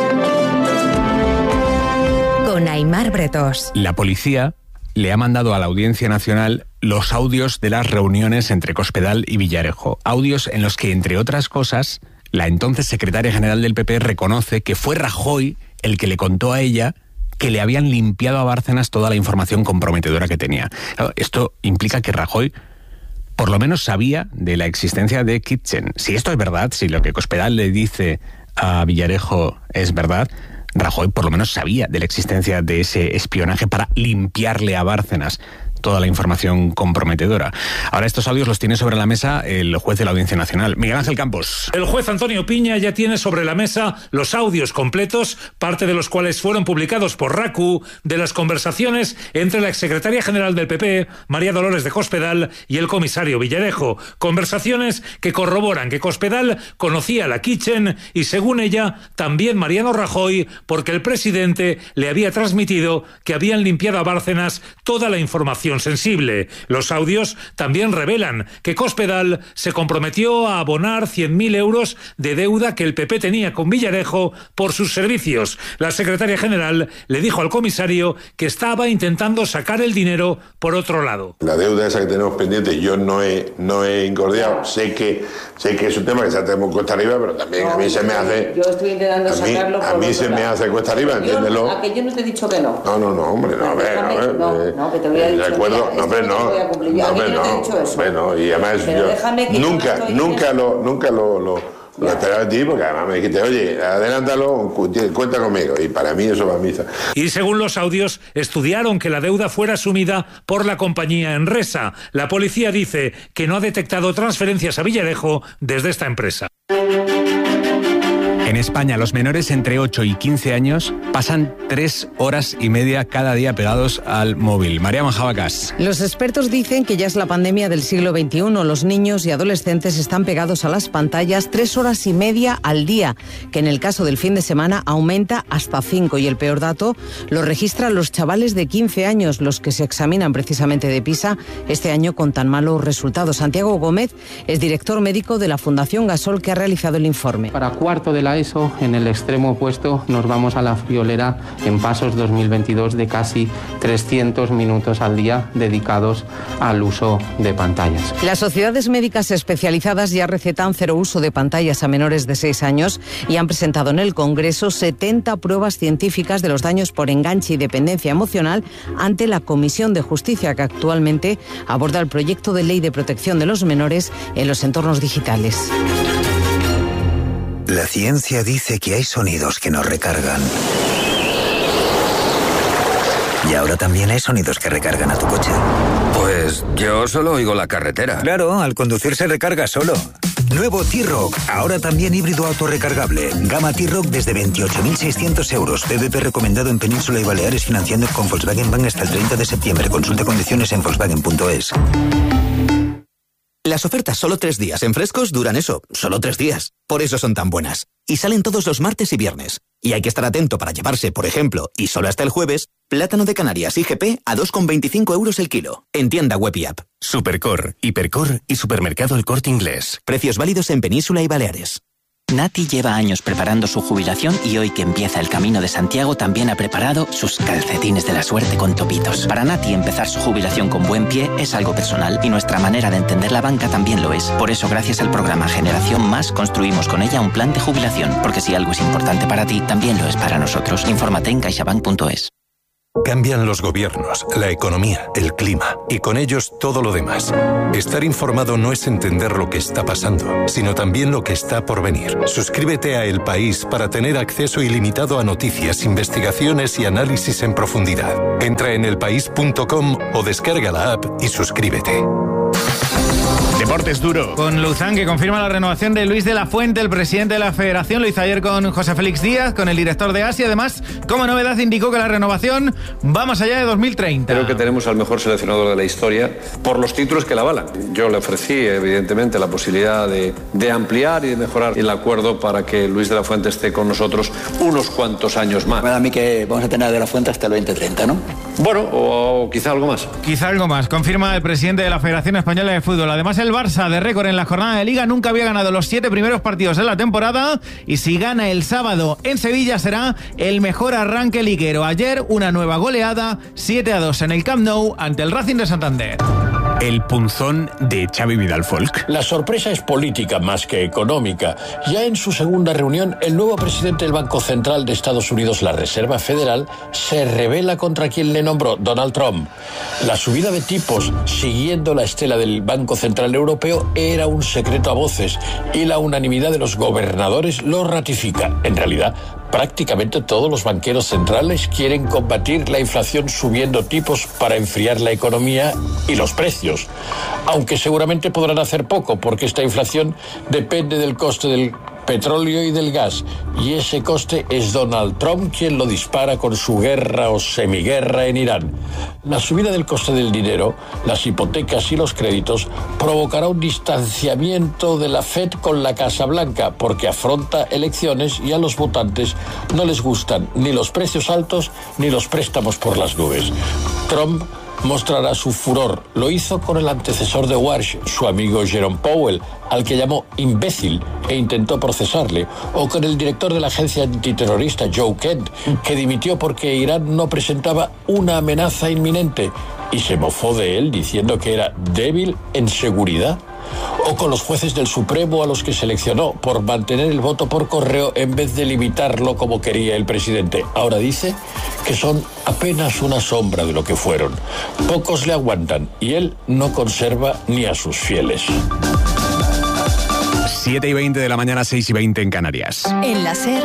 con Aimar Bretos. La policía le ha mandado a la Audiencia Nacional los audios de las reuniones entre Cospedal y Villarejo. Audios en los que, entre otras cosas, la entonces secretaria general del P P reconoce que fue Rajoy el que le contó a ella que le habían limpiado a Bárcenas toda la información comprometedora que tenía. Claro, esto implica que Rajoy por lo menos sabía de la existencia de Kitchen. Si esto es verdad, si lo que Cospedal le dice a Villarejo es verdad, Rajoy por lo menos sabía de la existencia de ese espionaje para limpiarle a Bárcenas toda la información comprometedora. Ahora estos audios los tiene sobre la mesa el juez de la Audiencia Nacional, Miguel Ángel Campos. El juez Antonio Piña ya tiene sobre la mesa los audios completos, parte de los cuales fueron publicados por RACU, de las conversaciones entre la exsecretaria general del P P, María Dolores de Cospedal, y el comisario Villarejo. Conversaciones que corroboran que Cospedal conocía la Kitchen y, según ella, también Mariano Rajoy, porque el presidente le había transmitido que habían limpiado a Bárcenas toda la información sensible. Los audios también revelan que Cospedal se comprometió a abonar cien mil euros de deuda que el P P tenía con Villarejo por sus servicios. La secretaria general le dijo al comisario que estaba intentando sacar el dinero por otro lado. La deuda esa que tenemos pendiente yo no he, no he incordiado. Sé que, sé que es un tema que se tenemos cuesta arriba, pero también no, a mí se me hace... Yo estoy intentando a mí, sacarlo por A mí se lado. me hace cuesta arriba, entiéndelo. A que yo no te he dicho que no. No, no, no, hombre, no, a ver, a ver. No, no, que te voy a decir. Recuerdo, no, hombre, no. No, hombre, no. Hombre, no. Y además yo nunca, nunca lo, nunca lo, lo, lo esperaba de ti, porque además me dijiste, oye, adelántalo, cuenta conmigo. Y para mí eso va a misa. Y según los audios, estudiaron que la deuda fuera asumida por la compañía Enresa. La policía dice que no ha detectado transferencias a Villarejo desde esta empresa. En España, los menores entre ocho y quince años pasan tres horas y media cada día pegados al móvil. María Majabacas. Los expertos dicen que ya es la pandemia del siglo veintiuno. Los niños y adolescentes están pegados a las pantallas tres horas y media al día, que en el caso del fin de semana aumenta hasta cinco. Y el peor dato lo registran los chavales de quince años, los que se examinan precisamente de PISA este año con tan malos resultados. Santiago Gómez es director médico de la Fundación Gasol, que ha realizado el informe. Para cuarto de la ESO, en el extremo opuesto, nos vamos a la friolera en pasos dos mil veintidós de casi trescientos minutos al día dedicados al uso de pantallas. Las sociedades médicas especializadas ya recetan cero uso de pantallas a menores de seis años y han presentado en el Congreso setenta pruebas científicas de los daños por enganche y dependencia emocional ante la Comisión de Justicia, que actualmente aborda el proyecto de ley de protección de los menores en los entornos digitales. La ciencia dice que hay sonidos que nos recargan ¿Y ahora también hay sonidos que recargan a tu coche? Pues yo solo oigo la carretera. Claro, al conducir se recarga solo. Nuevo T-Roc, ahora también híbrido autorrecargable. Gama T-Roc desde veintiocho mil seiscientos euros. P V P recomendado en Península y Baleares, financiando con Volkswagen Bank hasta el treinta de septiembre. Consulta condiciones en volkswagen punto es. Las ofertas solo tres días en Frescos duran eso, solo tres días. Por eso son tan buenas. Y salen todos los martes y viernes. Y hay que estar atento para llevarse, por ejemplo, y solo hasta el jueves, plátano de Canarias I G P a dos con veinticinco euros el kilo. En tienda web y app. Supercor, Hipercor y Supermercado El Corte Inglés. Precios válidos en Península y Baleares. Nati lleva años preparando su jubilación y hoy que empieza el Camino de Santiago también ha preparado sus calcetines de la suerte con topitos. Para Nati empezar su jubilación con buen pie es algo personal y nuestra manera de entender la banca también lo es. Por eso gracias al programa Generación Más construimos con ella un plan de jubilación, porque si algo es importante para ti, también lo es para nosotros. Infórmate en caixabank punto es. Cambian los gobiernos, la economía, el clima y con ellos todo lo demás. Estar informado no es entender lo que está pasando, sino también lo que está por venir. Suscríbete a El País para tener acceso ilimitado a noticias, investigaciones y análisis en profundidad. Entra en elpaís punto com o descarga la app y suscríbete. Deportes duro. Con Luzán, que confirma la renovación de Luis de la Fuente, el presidente de la Federación. Lo hizo ayer con José Félix Díaz, con el director de Asia. Además, como novedad, indicó que la renovación va más allá de dos mil treinta. Creo que tenemos al mejor seleccionador de la historia por los títulos que la avalan. Yo le ofrecí, evidentemente, la posibilidad de, de ampliar y de mejorar el acuerdo para que Luis de la Fuente esté con nosotros unos cuantos años más. Me da a mí que vamos a tener de la Fuente hasta el veinte treinta, ¿no? Bueno, o, o quizá algo más. Quizá algo más, confirma el presidente de la Federación Española de Fútbol. Además, el Barça, de récord en la jornada de Liga, nunca había ganado los siete primeros partidos de la temporada y si gana el sábado en Sevilla será el mejor arranque liguero. Ayer una nueva goleada, siete a dos en el Camp Nou ante el Racing de Santander. El punzón de Xavi Vidal Folk. La sorpresa es política más que económica. Ya en su segunda reunión, el nuevo presidente del Banco Central de Estados Unidos, la Reserva Federal, se rebela contra quien le nombró, Donald Trump. La subida de tipos, siguiendo la estela del Banco Central Europeo, era un secreto a voces y la unanimidad de los gobernadores lo ratifica. En realidad, prácticamente todos los banqueros centrales quieren combatir la inflación subiendo tipos para enfriar la economía y los precios, aunque seguramente podrán hacer poco porque esta inflación depende del coste del petróleo y del gas, y ese coste es Donald Trump quien lo dispara con su guerra o semiguerra en Irán. La subida del coste del dinero, las hipotecas y los créditos provocará un distanciamiento de la Fed con la Casa Blanca porque afronta elecciones y a los votantes no les gustan ni los precios altos ni los préstamos por las nubes. Trump mostrará su furor. Lo hizo con el antecesor de Walsh, su amigo Jerome Powell, al que llamó imbécil e intentó procesarle, o con el director de la agencia antiterrorista Joe Kent, que dimitió porque Irán no presentaba una amenaza inminente y se mofó de él diciendo que era débil en seguridad. O con los jueces del Supremo a los que seleccionó por mantener el voto por correo en vez de limitarlo como quería el presidente. Ahora dice que son apenas una sombra de lo que fueron. Pocos le aguantan y él no conserva ni a sus fieles. siete y veinte de la mañana, seis y veinte en Canarias. En la SER,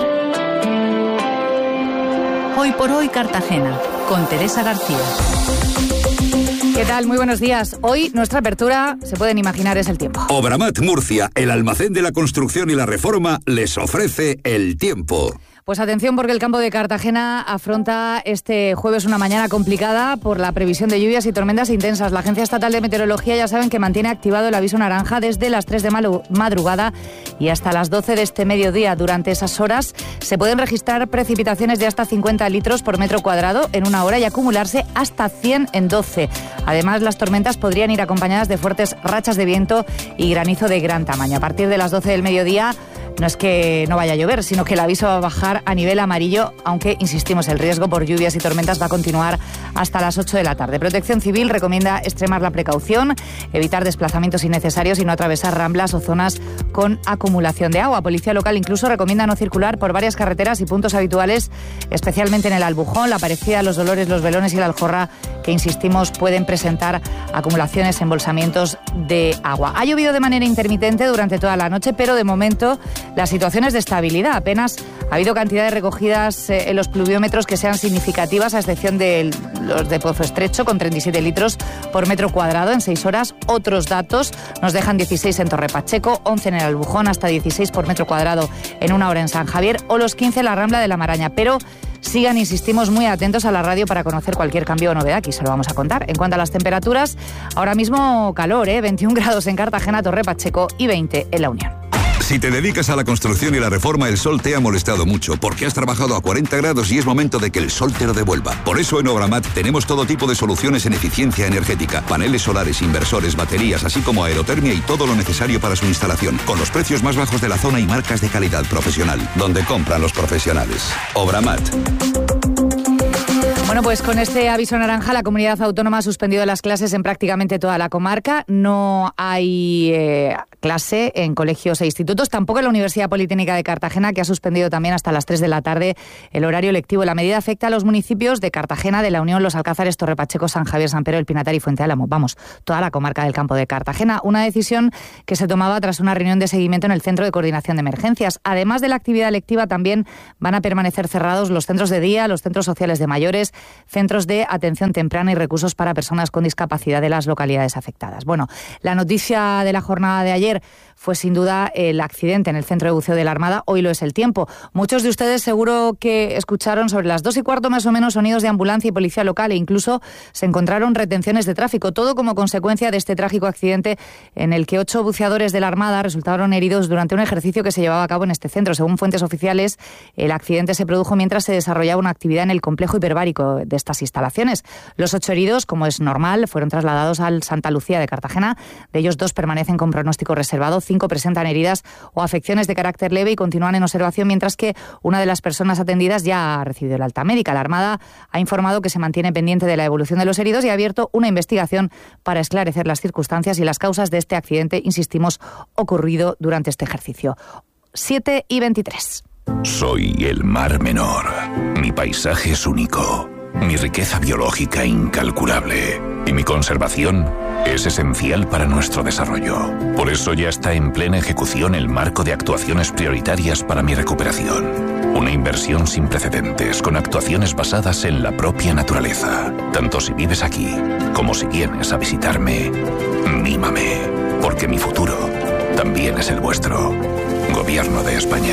Hoy por Hoy Cartagena, con Teresa García. ¿Qué tal? Muy buenos días. Hoy nuestra apertura, se pueden imaginar, es el tiempo. Obramat Murcia, el almacén de la construcción y la reforma, les ofrece el tiempo. Pues atención porque el campo de Cartagena afronta este jueves una mañana complicada por la previsión de lluvias y tormentas intensas. La Agencia Estatal de Meteorología ya saben que mantiene activado el aviso naranja desde las tres de madrugada y hasta las doce de este mediodía. Durante esas horas se pueden registrar precipitaciones de hasta cincuenta litros por metro cuadrado en una hora y acumularse hasta cien en doce. Además, las tormentas podrían ir acompañadas de fuertes rachas de viento y granizo de gran tamaño. A partir de las doce del mediodía no es que no vaya a llover, sino que el aviso va a bajar a nivel amarillo, aunque, insistimos, el riesgo por lluvias y tormentas va a continuar hasta las ocho de la tarde. Protección Civil recomienda extremar la precaución, evitar desplazamientos innecesarios y no atravesar ramblas o zonas con acumulación de agua. Policía Local incluso recomienda no circular por varias carreteras y puntos habituales, especialmente en el Albujón, La Parecida, Los Dolores, Los Velones y la Aljorra, que, insistimos, pueden presentar acumulaciones, embolsamientos de agua. Ha llovido de manera intermitente durante toda la noche, pero de momento la situación es de estabilidad. Apenas ha habido cantidad de recogidas eh, en los pluviómetros que sean significativas, a excepción del, los de Pozo Estrecho, con treinta y siete litros por metro cuadrado en seis horas. Otros datos nos dejan dieciséis en Torre Pacheco, once en el Albujón, hasta dieciséis por metro cuadrado en una hora en San Javier, o los quince en la Rambla de la Maraña. Pero sigan, insistimos, muy atentos a la radio para conocer cualquier cambio o novedad. Aquí se lo vamos a contar. En cuanto a las temperaturas, ahora mismo calor, ¿eh? veintiún grados en Cartagena, Torre Pacheco y veinte en La Unión. Si te dedicas a la construcción y la reforma, el sol te ha molestado mucho porque has trabajado a cuarenta grados y es momento de que el sol te lo devuelva. Por eso en Obramat tenemos todo tipo de soluciones en eficiencia energética, paneles solares, inversores, baterías, así como aerotermia y todo lo necesario para su instalación, con los precios más bajos de la zona y marcas de calidad profesional, donde compran los profesionales. Obramat. Bueno, pues con este aviso naranja, la comunidad autónoma ha suspendido las clases en prácticamente toda la comarca. No hay eh, clase en colegios e institutos, tampoco en la Universidad Politécnica de Cartagena, que ha suspendido también hasta las tres de la tarde el horario lectivo. La medida afecta a los municipios de Cartagena, de La Unión, Los Alcázares, Torre Pacheco, San Javier, San Pedro, El Pinatar y Fuente Álamo. Vamos, toda la comarca del Campo de Cartagena. Una decisión que se tomaba tras una reunión de seguimiento en el Centro de Coordinación de Emergencias. Además de la actividad lectiva, también van a permanecer cerrados los centros de día, los centros sociales de mayores, centros de atención temprana y recursos para personas con discapacidad de las localidades afectadas. Bueno, la noticia de la jornada de ayer fue sin duda el accidente en el centro de buceo de la Armada. Hoy lo es el tiempo. Muchos de ustedes seguro que escucharon sobre las dos y cuarto más o menos sonidos de ambulancia y policía local, e incluso se encontraron retenciones de tráfico, todo como consecuencia de este trágico accidente en el que ocho buceadores de la Armada resultaron heridos durante un ejercicio que se llevaba a cabo en este centro. Según fuentes oficiales, el accidente se produjo mientras se desarrollaba una actividad en el complejo hiperbárico de estas instalaciones. Los ocho heridos, como es normal, fueron trasladados al Santa Lucía de Cartagena. De ellos, dos permanecen con pronóstico reservado, cinco presentan heridas o afecciones de carácter leve y continúan en observación, mientras que una de las personas atendidas ya ha recibido el alta médica. La Armada ha informado que se mantiene pendiente de la evolución de los heridos y ha abierto una investigación para esclarecer las circunstancias y las causas de este accidente, insistimos, ocurrido durante este ejercicio. siete y veintitrés. Soy el Mar Menor. Mi paisaje es único. Mi riqueza biológica incalculable y mi conservación es esencial para nuestro desarrollo. Por eso ya está en plena ejecución el marco de actuaciones prioritarias para mi recuperación. Una inversión sin precedentes con actuaciones basadas en la propia naturaleza. Tanto si vives aquí como si vienes a visitarme, mímame, porque mi futuro también es el vuestro. Gobierno de España.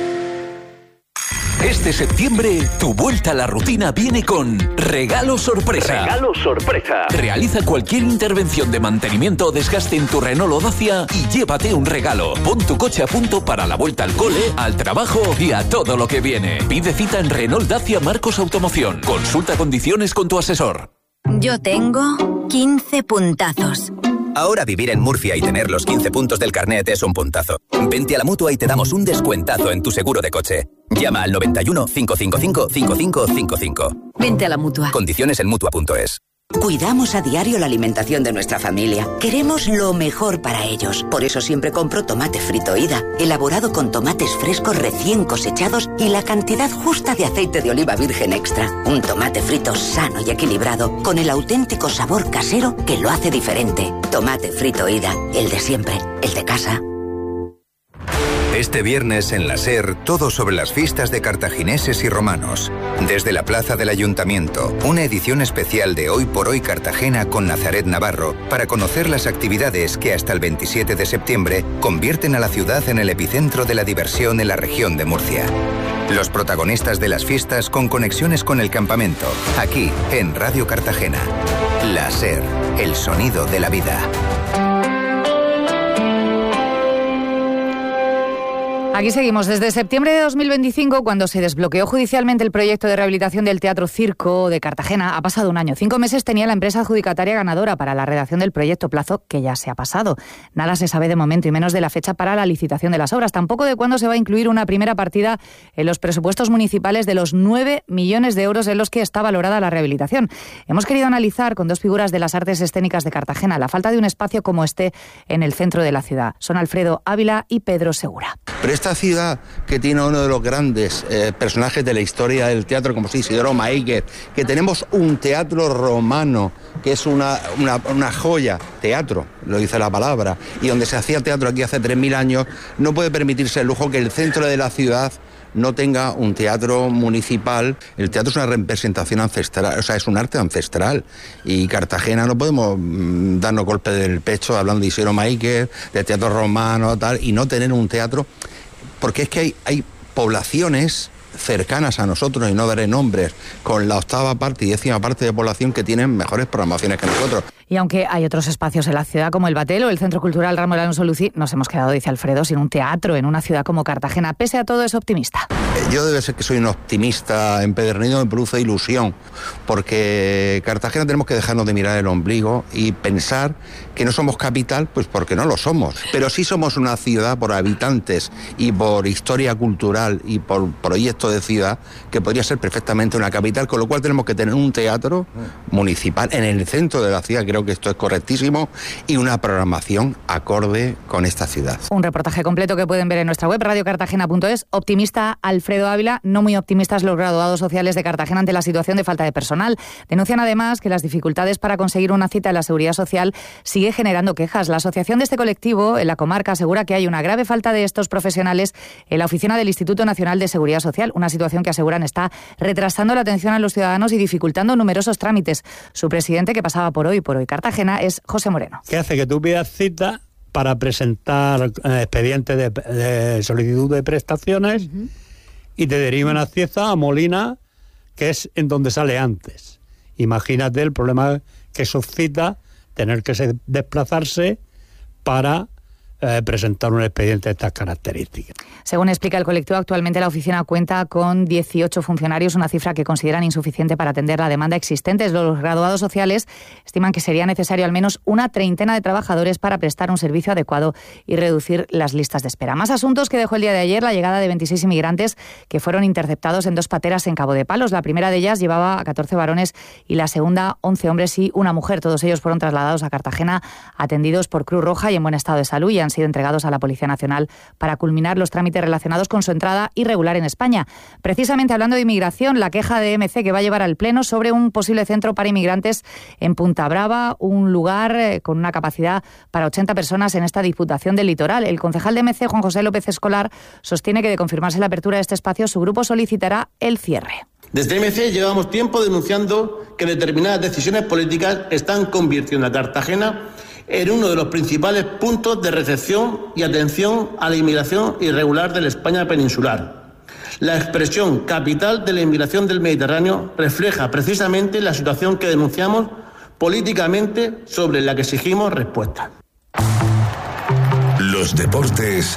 Este septiembre, tu vuelta a la rutina viene con Regalo Sorpresa. Regalo Sorpresa. Realiza cualquier intervención de mantenimiento o desgaste en tu Renault o Dacia y llévate un regalo. Pon tu coche a punto para la vuelta al cole, al trabajo y a todo lo que viene. Pide cita en Renault Dacia Marcos Automoción. Consulta condiciones con tu asesor. Yo tengo quince puntazos. Ahora vivir en Murcia y tener los quince puntos del carnet es un puntazo. Vente a la Mutua y te damos un descuentazo en tu seguro de coche. Llama al noventa y uno, cinco cinco cinco, cinco cinco cinco cinco. Vente a la Mutua. Condiciones en Mutua punto es. Cuidamos a diario la alimentación de nuestra familia. Queremos lo mejor para ellos. Por eso siempre compro tomate frito Ida, elaborado con tomates frescos recién cosechados y la cantidad justa de aceite de oliva virgen extra. Un tomate frito sano y equilibrado, con el auténtico sabor casero que lo hace diferente. Tomate frito Ida, el de siempre, el de casa. Este viernes en la SER, todo sobre las fiestas de cartagineses y romanos. Desde la Plaza del Ayuntamiento, una edición especial de Hoy por Hoy Cartagena con Nazaret Navarro para conocer las actividades que hasta el veintisiete de septiembre convierten a la ciudad en el epicentro de la diversión en la región de Murcia. Los protagonistas de las fiestas con conexiones con el campamento, aquí en Radio Cartagena. La SER, el sonido de la vida. Aquí seguimos. Desde septiembre de dos mil veinticinco, cuando se desbloqueó judicialmente el proyecto de rehabilitación del Teatro Circo de Cartagena, ha pasado un año. Cinco meses tenía la empresa adjudicataria ganadora para la redacción del proyecto, plazo que ya se ha pasado. Nada se sabe de momento y menos de la fecha para la licitación de las obras. Tampoco de cuándo se va a incluir una primera partida en los presupuestos municipales de los nueve millones de euros en los que está valorada la rehabilitación. Hemos querido analizar con dos figuras de las artes escénicas de Cartagena la falta de un espacio como este en el centro de la ciudad. Son Alfredo Ávila y Pedro Segura. Pero esta ciudad que tiene uno de los grandes eh, personajes de la historia del teatro, como si Isidoro Maíguez, que tenemos un teatro romano, que es una, una, una joya, teatro, lo dice la palabra, y donde se hacía teatro aquí hace tres mil años, no puede permitirse el lujo que el centro de la ciudad no tenga un teatro municipal. El teatro es una representación ancestral, o sea, es un arte ancestral. Y Cartagena no podemos mmm, darnos golpes del pecho hablando de Isidro Máiquez, de teatro romano, tal, y no tener un teatro, porque es que hay, hay poblaciones cercanas a nosotros, y no daré nombres, con la octava parte y décima parte de población que tienen mejores programaciones que nosotros. Y aunque hay otros espacios en la ciudad como el Batel o el Centro Cultural Ramón Alonso Lucí, nos hemos quedado, dice Alfredo, sin un teatro en una ciudad como Cartagena. Pese a todo, es optimista. Yo debe ser que soy un optimista empedernido, me produce ilusión, porque Cartagena tenemos que dejarnos de mirar el ombligo y pensar que no somos capital, pues porque no lo somos. Pero sí somos una ciudad por habitantes y por historia cultural y por proyecto de ciudad que podría ser perfectamente una capital, con lo cual tenemos que tener un teatro municipal en el centro de la ciudad, creo que esto es correctísimo, y una programación acorde con esta ciudad. Un reportaje completo que pueden ver en nuestra web, radio cartagena punto es. Optimista Alfredo Ávila, no muy optimistas los graduados sociales de Cartagena ante la situación de falta de personal. Denuncian además que las dificultades para conseguir una cita en la Seguridad Social sigue generando quejas. La asociación de este colectivo en la comarca asegura que hay una grave falta de estos profesionales en la oficina del Instituto Nacional de Seguridad Social, una situación que aseguran está retrasando la atención a los ciudadanos y dificultando numerosos trámites. Su presidente, que pasaba por hoy por hoy Cartagena, es José Moreno. ¿Qué hace? Que tú pidas cita para presentar eh, expedientes de, de solicitud de prestaciones uh-huh. y te derivan a Cieza, a Molina, que es en donde sale antes. Imagínate el problema que suscita tener que se, desplazarse para Eh, presentar un expediente de estas características. Según explica el colectivo, actualmente la oficina cuenta con dieciocho funcionarios, una cifra que consideran insuficiente para atender la demanda existente. Los graduados sociales estiman que sería necesario al menos una treintena de trabajadores para prestar un servicio adecuado y reducir las listas de espera. Más asuntos que dejó el día de ayer la llegada de veintiséis inmigrantes que fueron interceptados en dos pateras en Cabo de Palos. La primera de ellas llevaba a catorce varones y la segunda once hombres y una mujer. Todos ellos fueron trasladados a Cartagena, atendidos por Cruz Roja y en buen estado de salud, y han sido entregados a la Policía Nacional para culminar los trámites relacionados con su entrada irregular en España. Precisamente hablando de inmigración, la queja de M C que va a llevar al Pleno sobre un posible centro para inmigrantes en Punta Brava, un lugar con una capacidad para ochenta personas en esta Diputación del Litoral. El concejal de M C, Juan José López Escolar, sostiene que de confirmarse la apertura de este espacio, su grupo solicitará el cierre. Desde M C llevamos tiempo denunciando que determinadas decisiones políticas están convirtiendo a Cartagena en uno de los principales puntos de recepción y atención a la inmigración irregular de la España peninsular. La expresión capital de la inmigración del Mediterráneo refleja precisamente la situación que denunciamos políticamente, sobre la que exigimos respuesta. Los deportes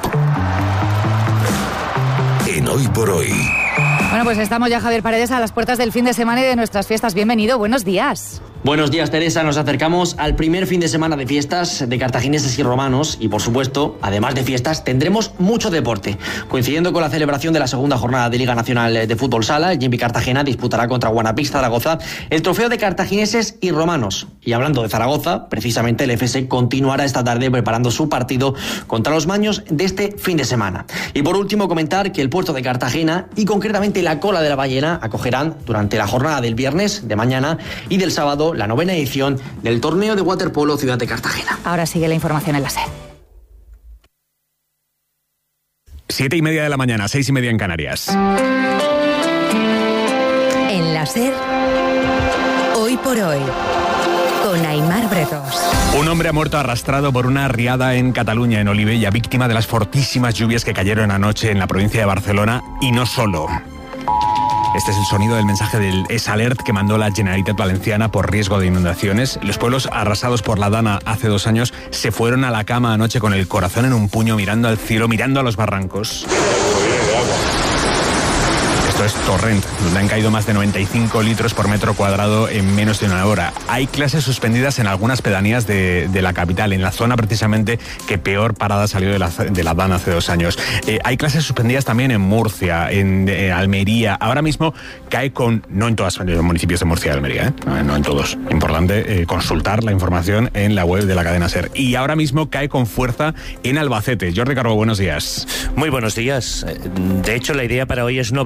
en Hoy por Hoy. Bueno, pues estamos ya, Javier Paredes, a las puertas del fin de semana y de nuestras fiestas. Bienvenido, buenos días. Buenos días, Teresa. Nos acercamos al primer fin de semana de fiestas de cartagineses y romanos y, por supuesto, además de fiestas, tendremos mucho deporte. Coincidiendo con la celebración de la segunda jornada de Liga Nacional de Fútbol Sala, el Jimmy Cartagena disputará contra Guanapix Zaragoza el trofeo de cartagineses y romanos. Y hablando de Zaragoza, precisamente el F S continuará esta tarde preparando su partido contra los maños de este fin de semana. Y por último, comentar que el puerto de Cartagena y concretamente la Cola de la Ballena acogerán durante la jornada del viernes de mañana y del sábado la novena edición del torneo de waterpolo Ciudad de Cartagena. Ahora sigue la información en la SER. Siete y media de la mañana, seis y media en Canarias. En la SER, Hoy por Hoy, con Aimar Bretos. Un hombre ha muerto arrastrado por una riada en Cataluña, en Olivella, víctima de las fortísimas lluvias que cayeron anoche en la provincia de Barcelona, y no solo. Este es el sonido del mensaje del Es Alert que mandó la Generalitat Valenciana por riesgo de inundaciones. Los pueblos arrasados por la Dana hace dos años se fueron a la cama anoche con el corazón en un puño, mirando al cielo, mirando a los barrancos. Esto es Torrent, donde han caído más de noventa y cinco litros por metro cuadrado en menos de una hora. Hay clases suspendidas en algunas pedanías de, de la capital, en la zona precisamente que peor parada salió de la, de la Dana hace dos años. Eh, hay clases suspendidas también en Murcia, en eh, Almería. Ahora mismo cae con, no en todos los municipios de Murcia y Almería, ¿eh? no, no en todos. Importante eh, consultar la información en la web de la cadena SER. Y ahora mismo cae con fuerza en Albacete. Jordi Carbo, buenos días. Muy buenos días. De hecho, la idea para hoy es no bajar la guardia.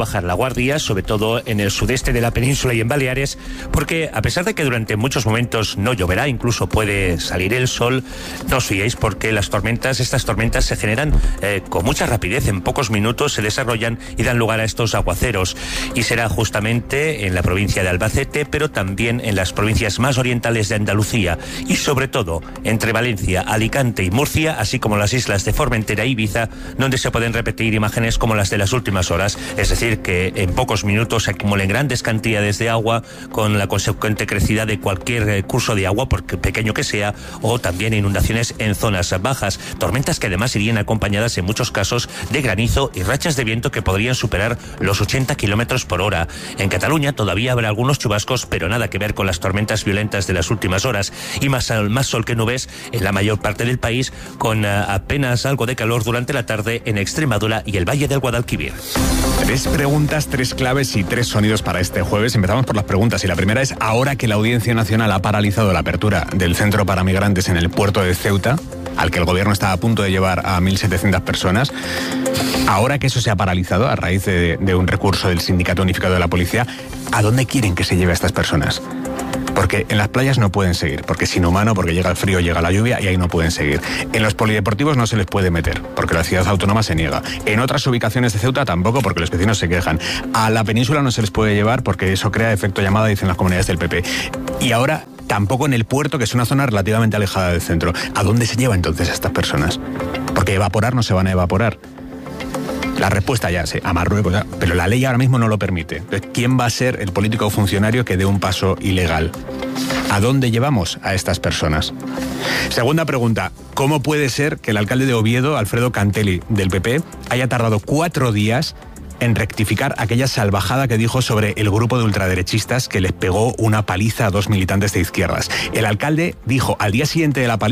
guardia, sobre todo en el sudeste de la península y en Baleares, porque a pesar de que durante muchos momentos no lloverá, incluso puede salir el sol, no os fiéis porque las tormentas, estas tormentas se generan eh, con mucha rapidez, en pocos minutos se desarrollan y dan lugar a estos aguaceros. Y será justamente en la provincia de Albacete, pero también en las provincias más orientales de Andalucía y sobre todo entre Valencia, Alicante y Murcia, así como las islas de Formentera e Ibiza, donde se pueden repetir imágenes como las de las últimas horas, es decir, que en pocos minutos se acumulen grandes cantidades de agua con la consecuente crecida de cualquier curso de agua, por pequeño que sea, o también inundaciones en zonas bajas. Tormentas que además irían acompañadas en muchos casos de granizo y rachas de viento que podrían superar los ochenta kilómetros por hora. En Cataluña todavía habrá algunos chubascos, pero nada que ver con las tormentas violentas de las últimas horas, y más, más sol que nubes en la mayor parte del país, con uh, apenas algo de calor durante la tarde en Extremadura y el Valle del Guadalquivir. Tres preguntas, tres claves y tres sonidos para este jueves. Empezamos por las preguntas y la primera es: ahora que la Audiencia Nacional ha paralizado la apertura del centro para migrantes en el puerto de Ceuta, al que el gobierno está a punto de llevar a mil setecientas personas, ahora que eso se ha paralizado a raíz de, de un recurso del Sindicato Unificado de la Policía, ¿a dónde quieren que se lleve a estas personas? Porque en las playas no pueden seguir, porque es inhumano, porque llega el frío, llega la lluvia y ahí no pueden seguir. En los polideportivos no se les puede meter, porque la ciudad autónoma se niega. En otras ubicaciones de Ceuta tampoco, porque los vecinos se quejan. A la península no se les puede llevar porque eso crea efecto llamada, dicen las comunidades del P P. Y ahora tampoco en el puerto, que es una zona relativamente alejada del centro. ¿A dónde se lleva entonces a estas personas? Porque evaporar no se van a evaporar. La respuesta ya sé, a Marruecos, pero la ley ahora mismo no lo permite. Entonces, ¿quién va a ser el político o funcionario que dé un paso ilegal? ¿A dónde llevamos a estas personas? Segunda pregunta: ¿cómo puede ser que el alcalde de Oviedo, Alfredo Cantelli, del P P, haya tardado cuatro días en rectificar aquella salvajada que dijo sobre el grupo de ultraderechistas que les pegó una paliza a dos militantes de izquierdas? El alcalde dijo al día siguiente de la paliza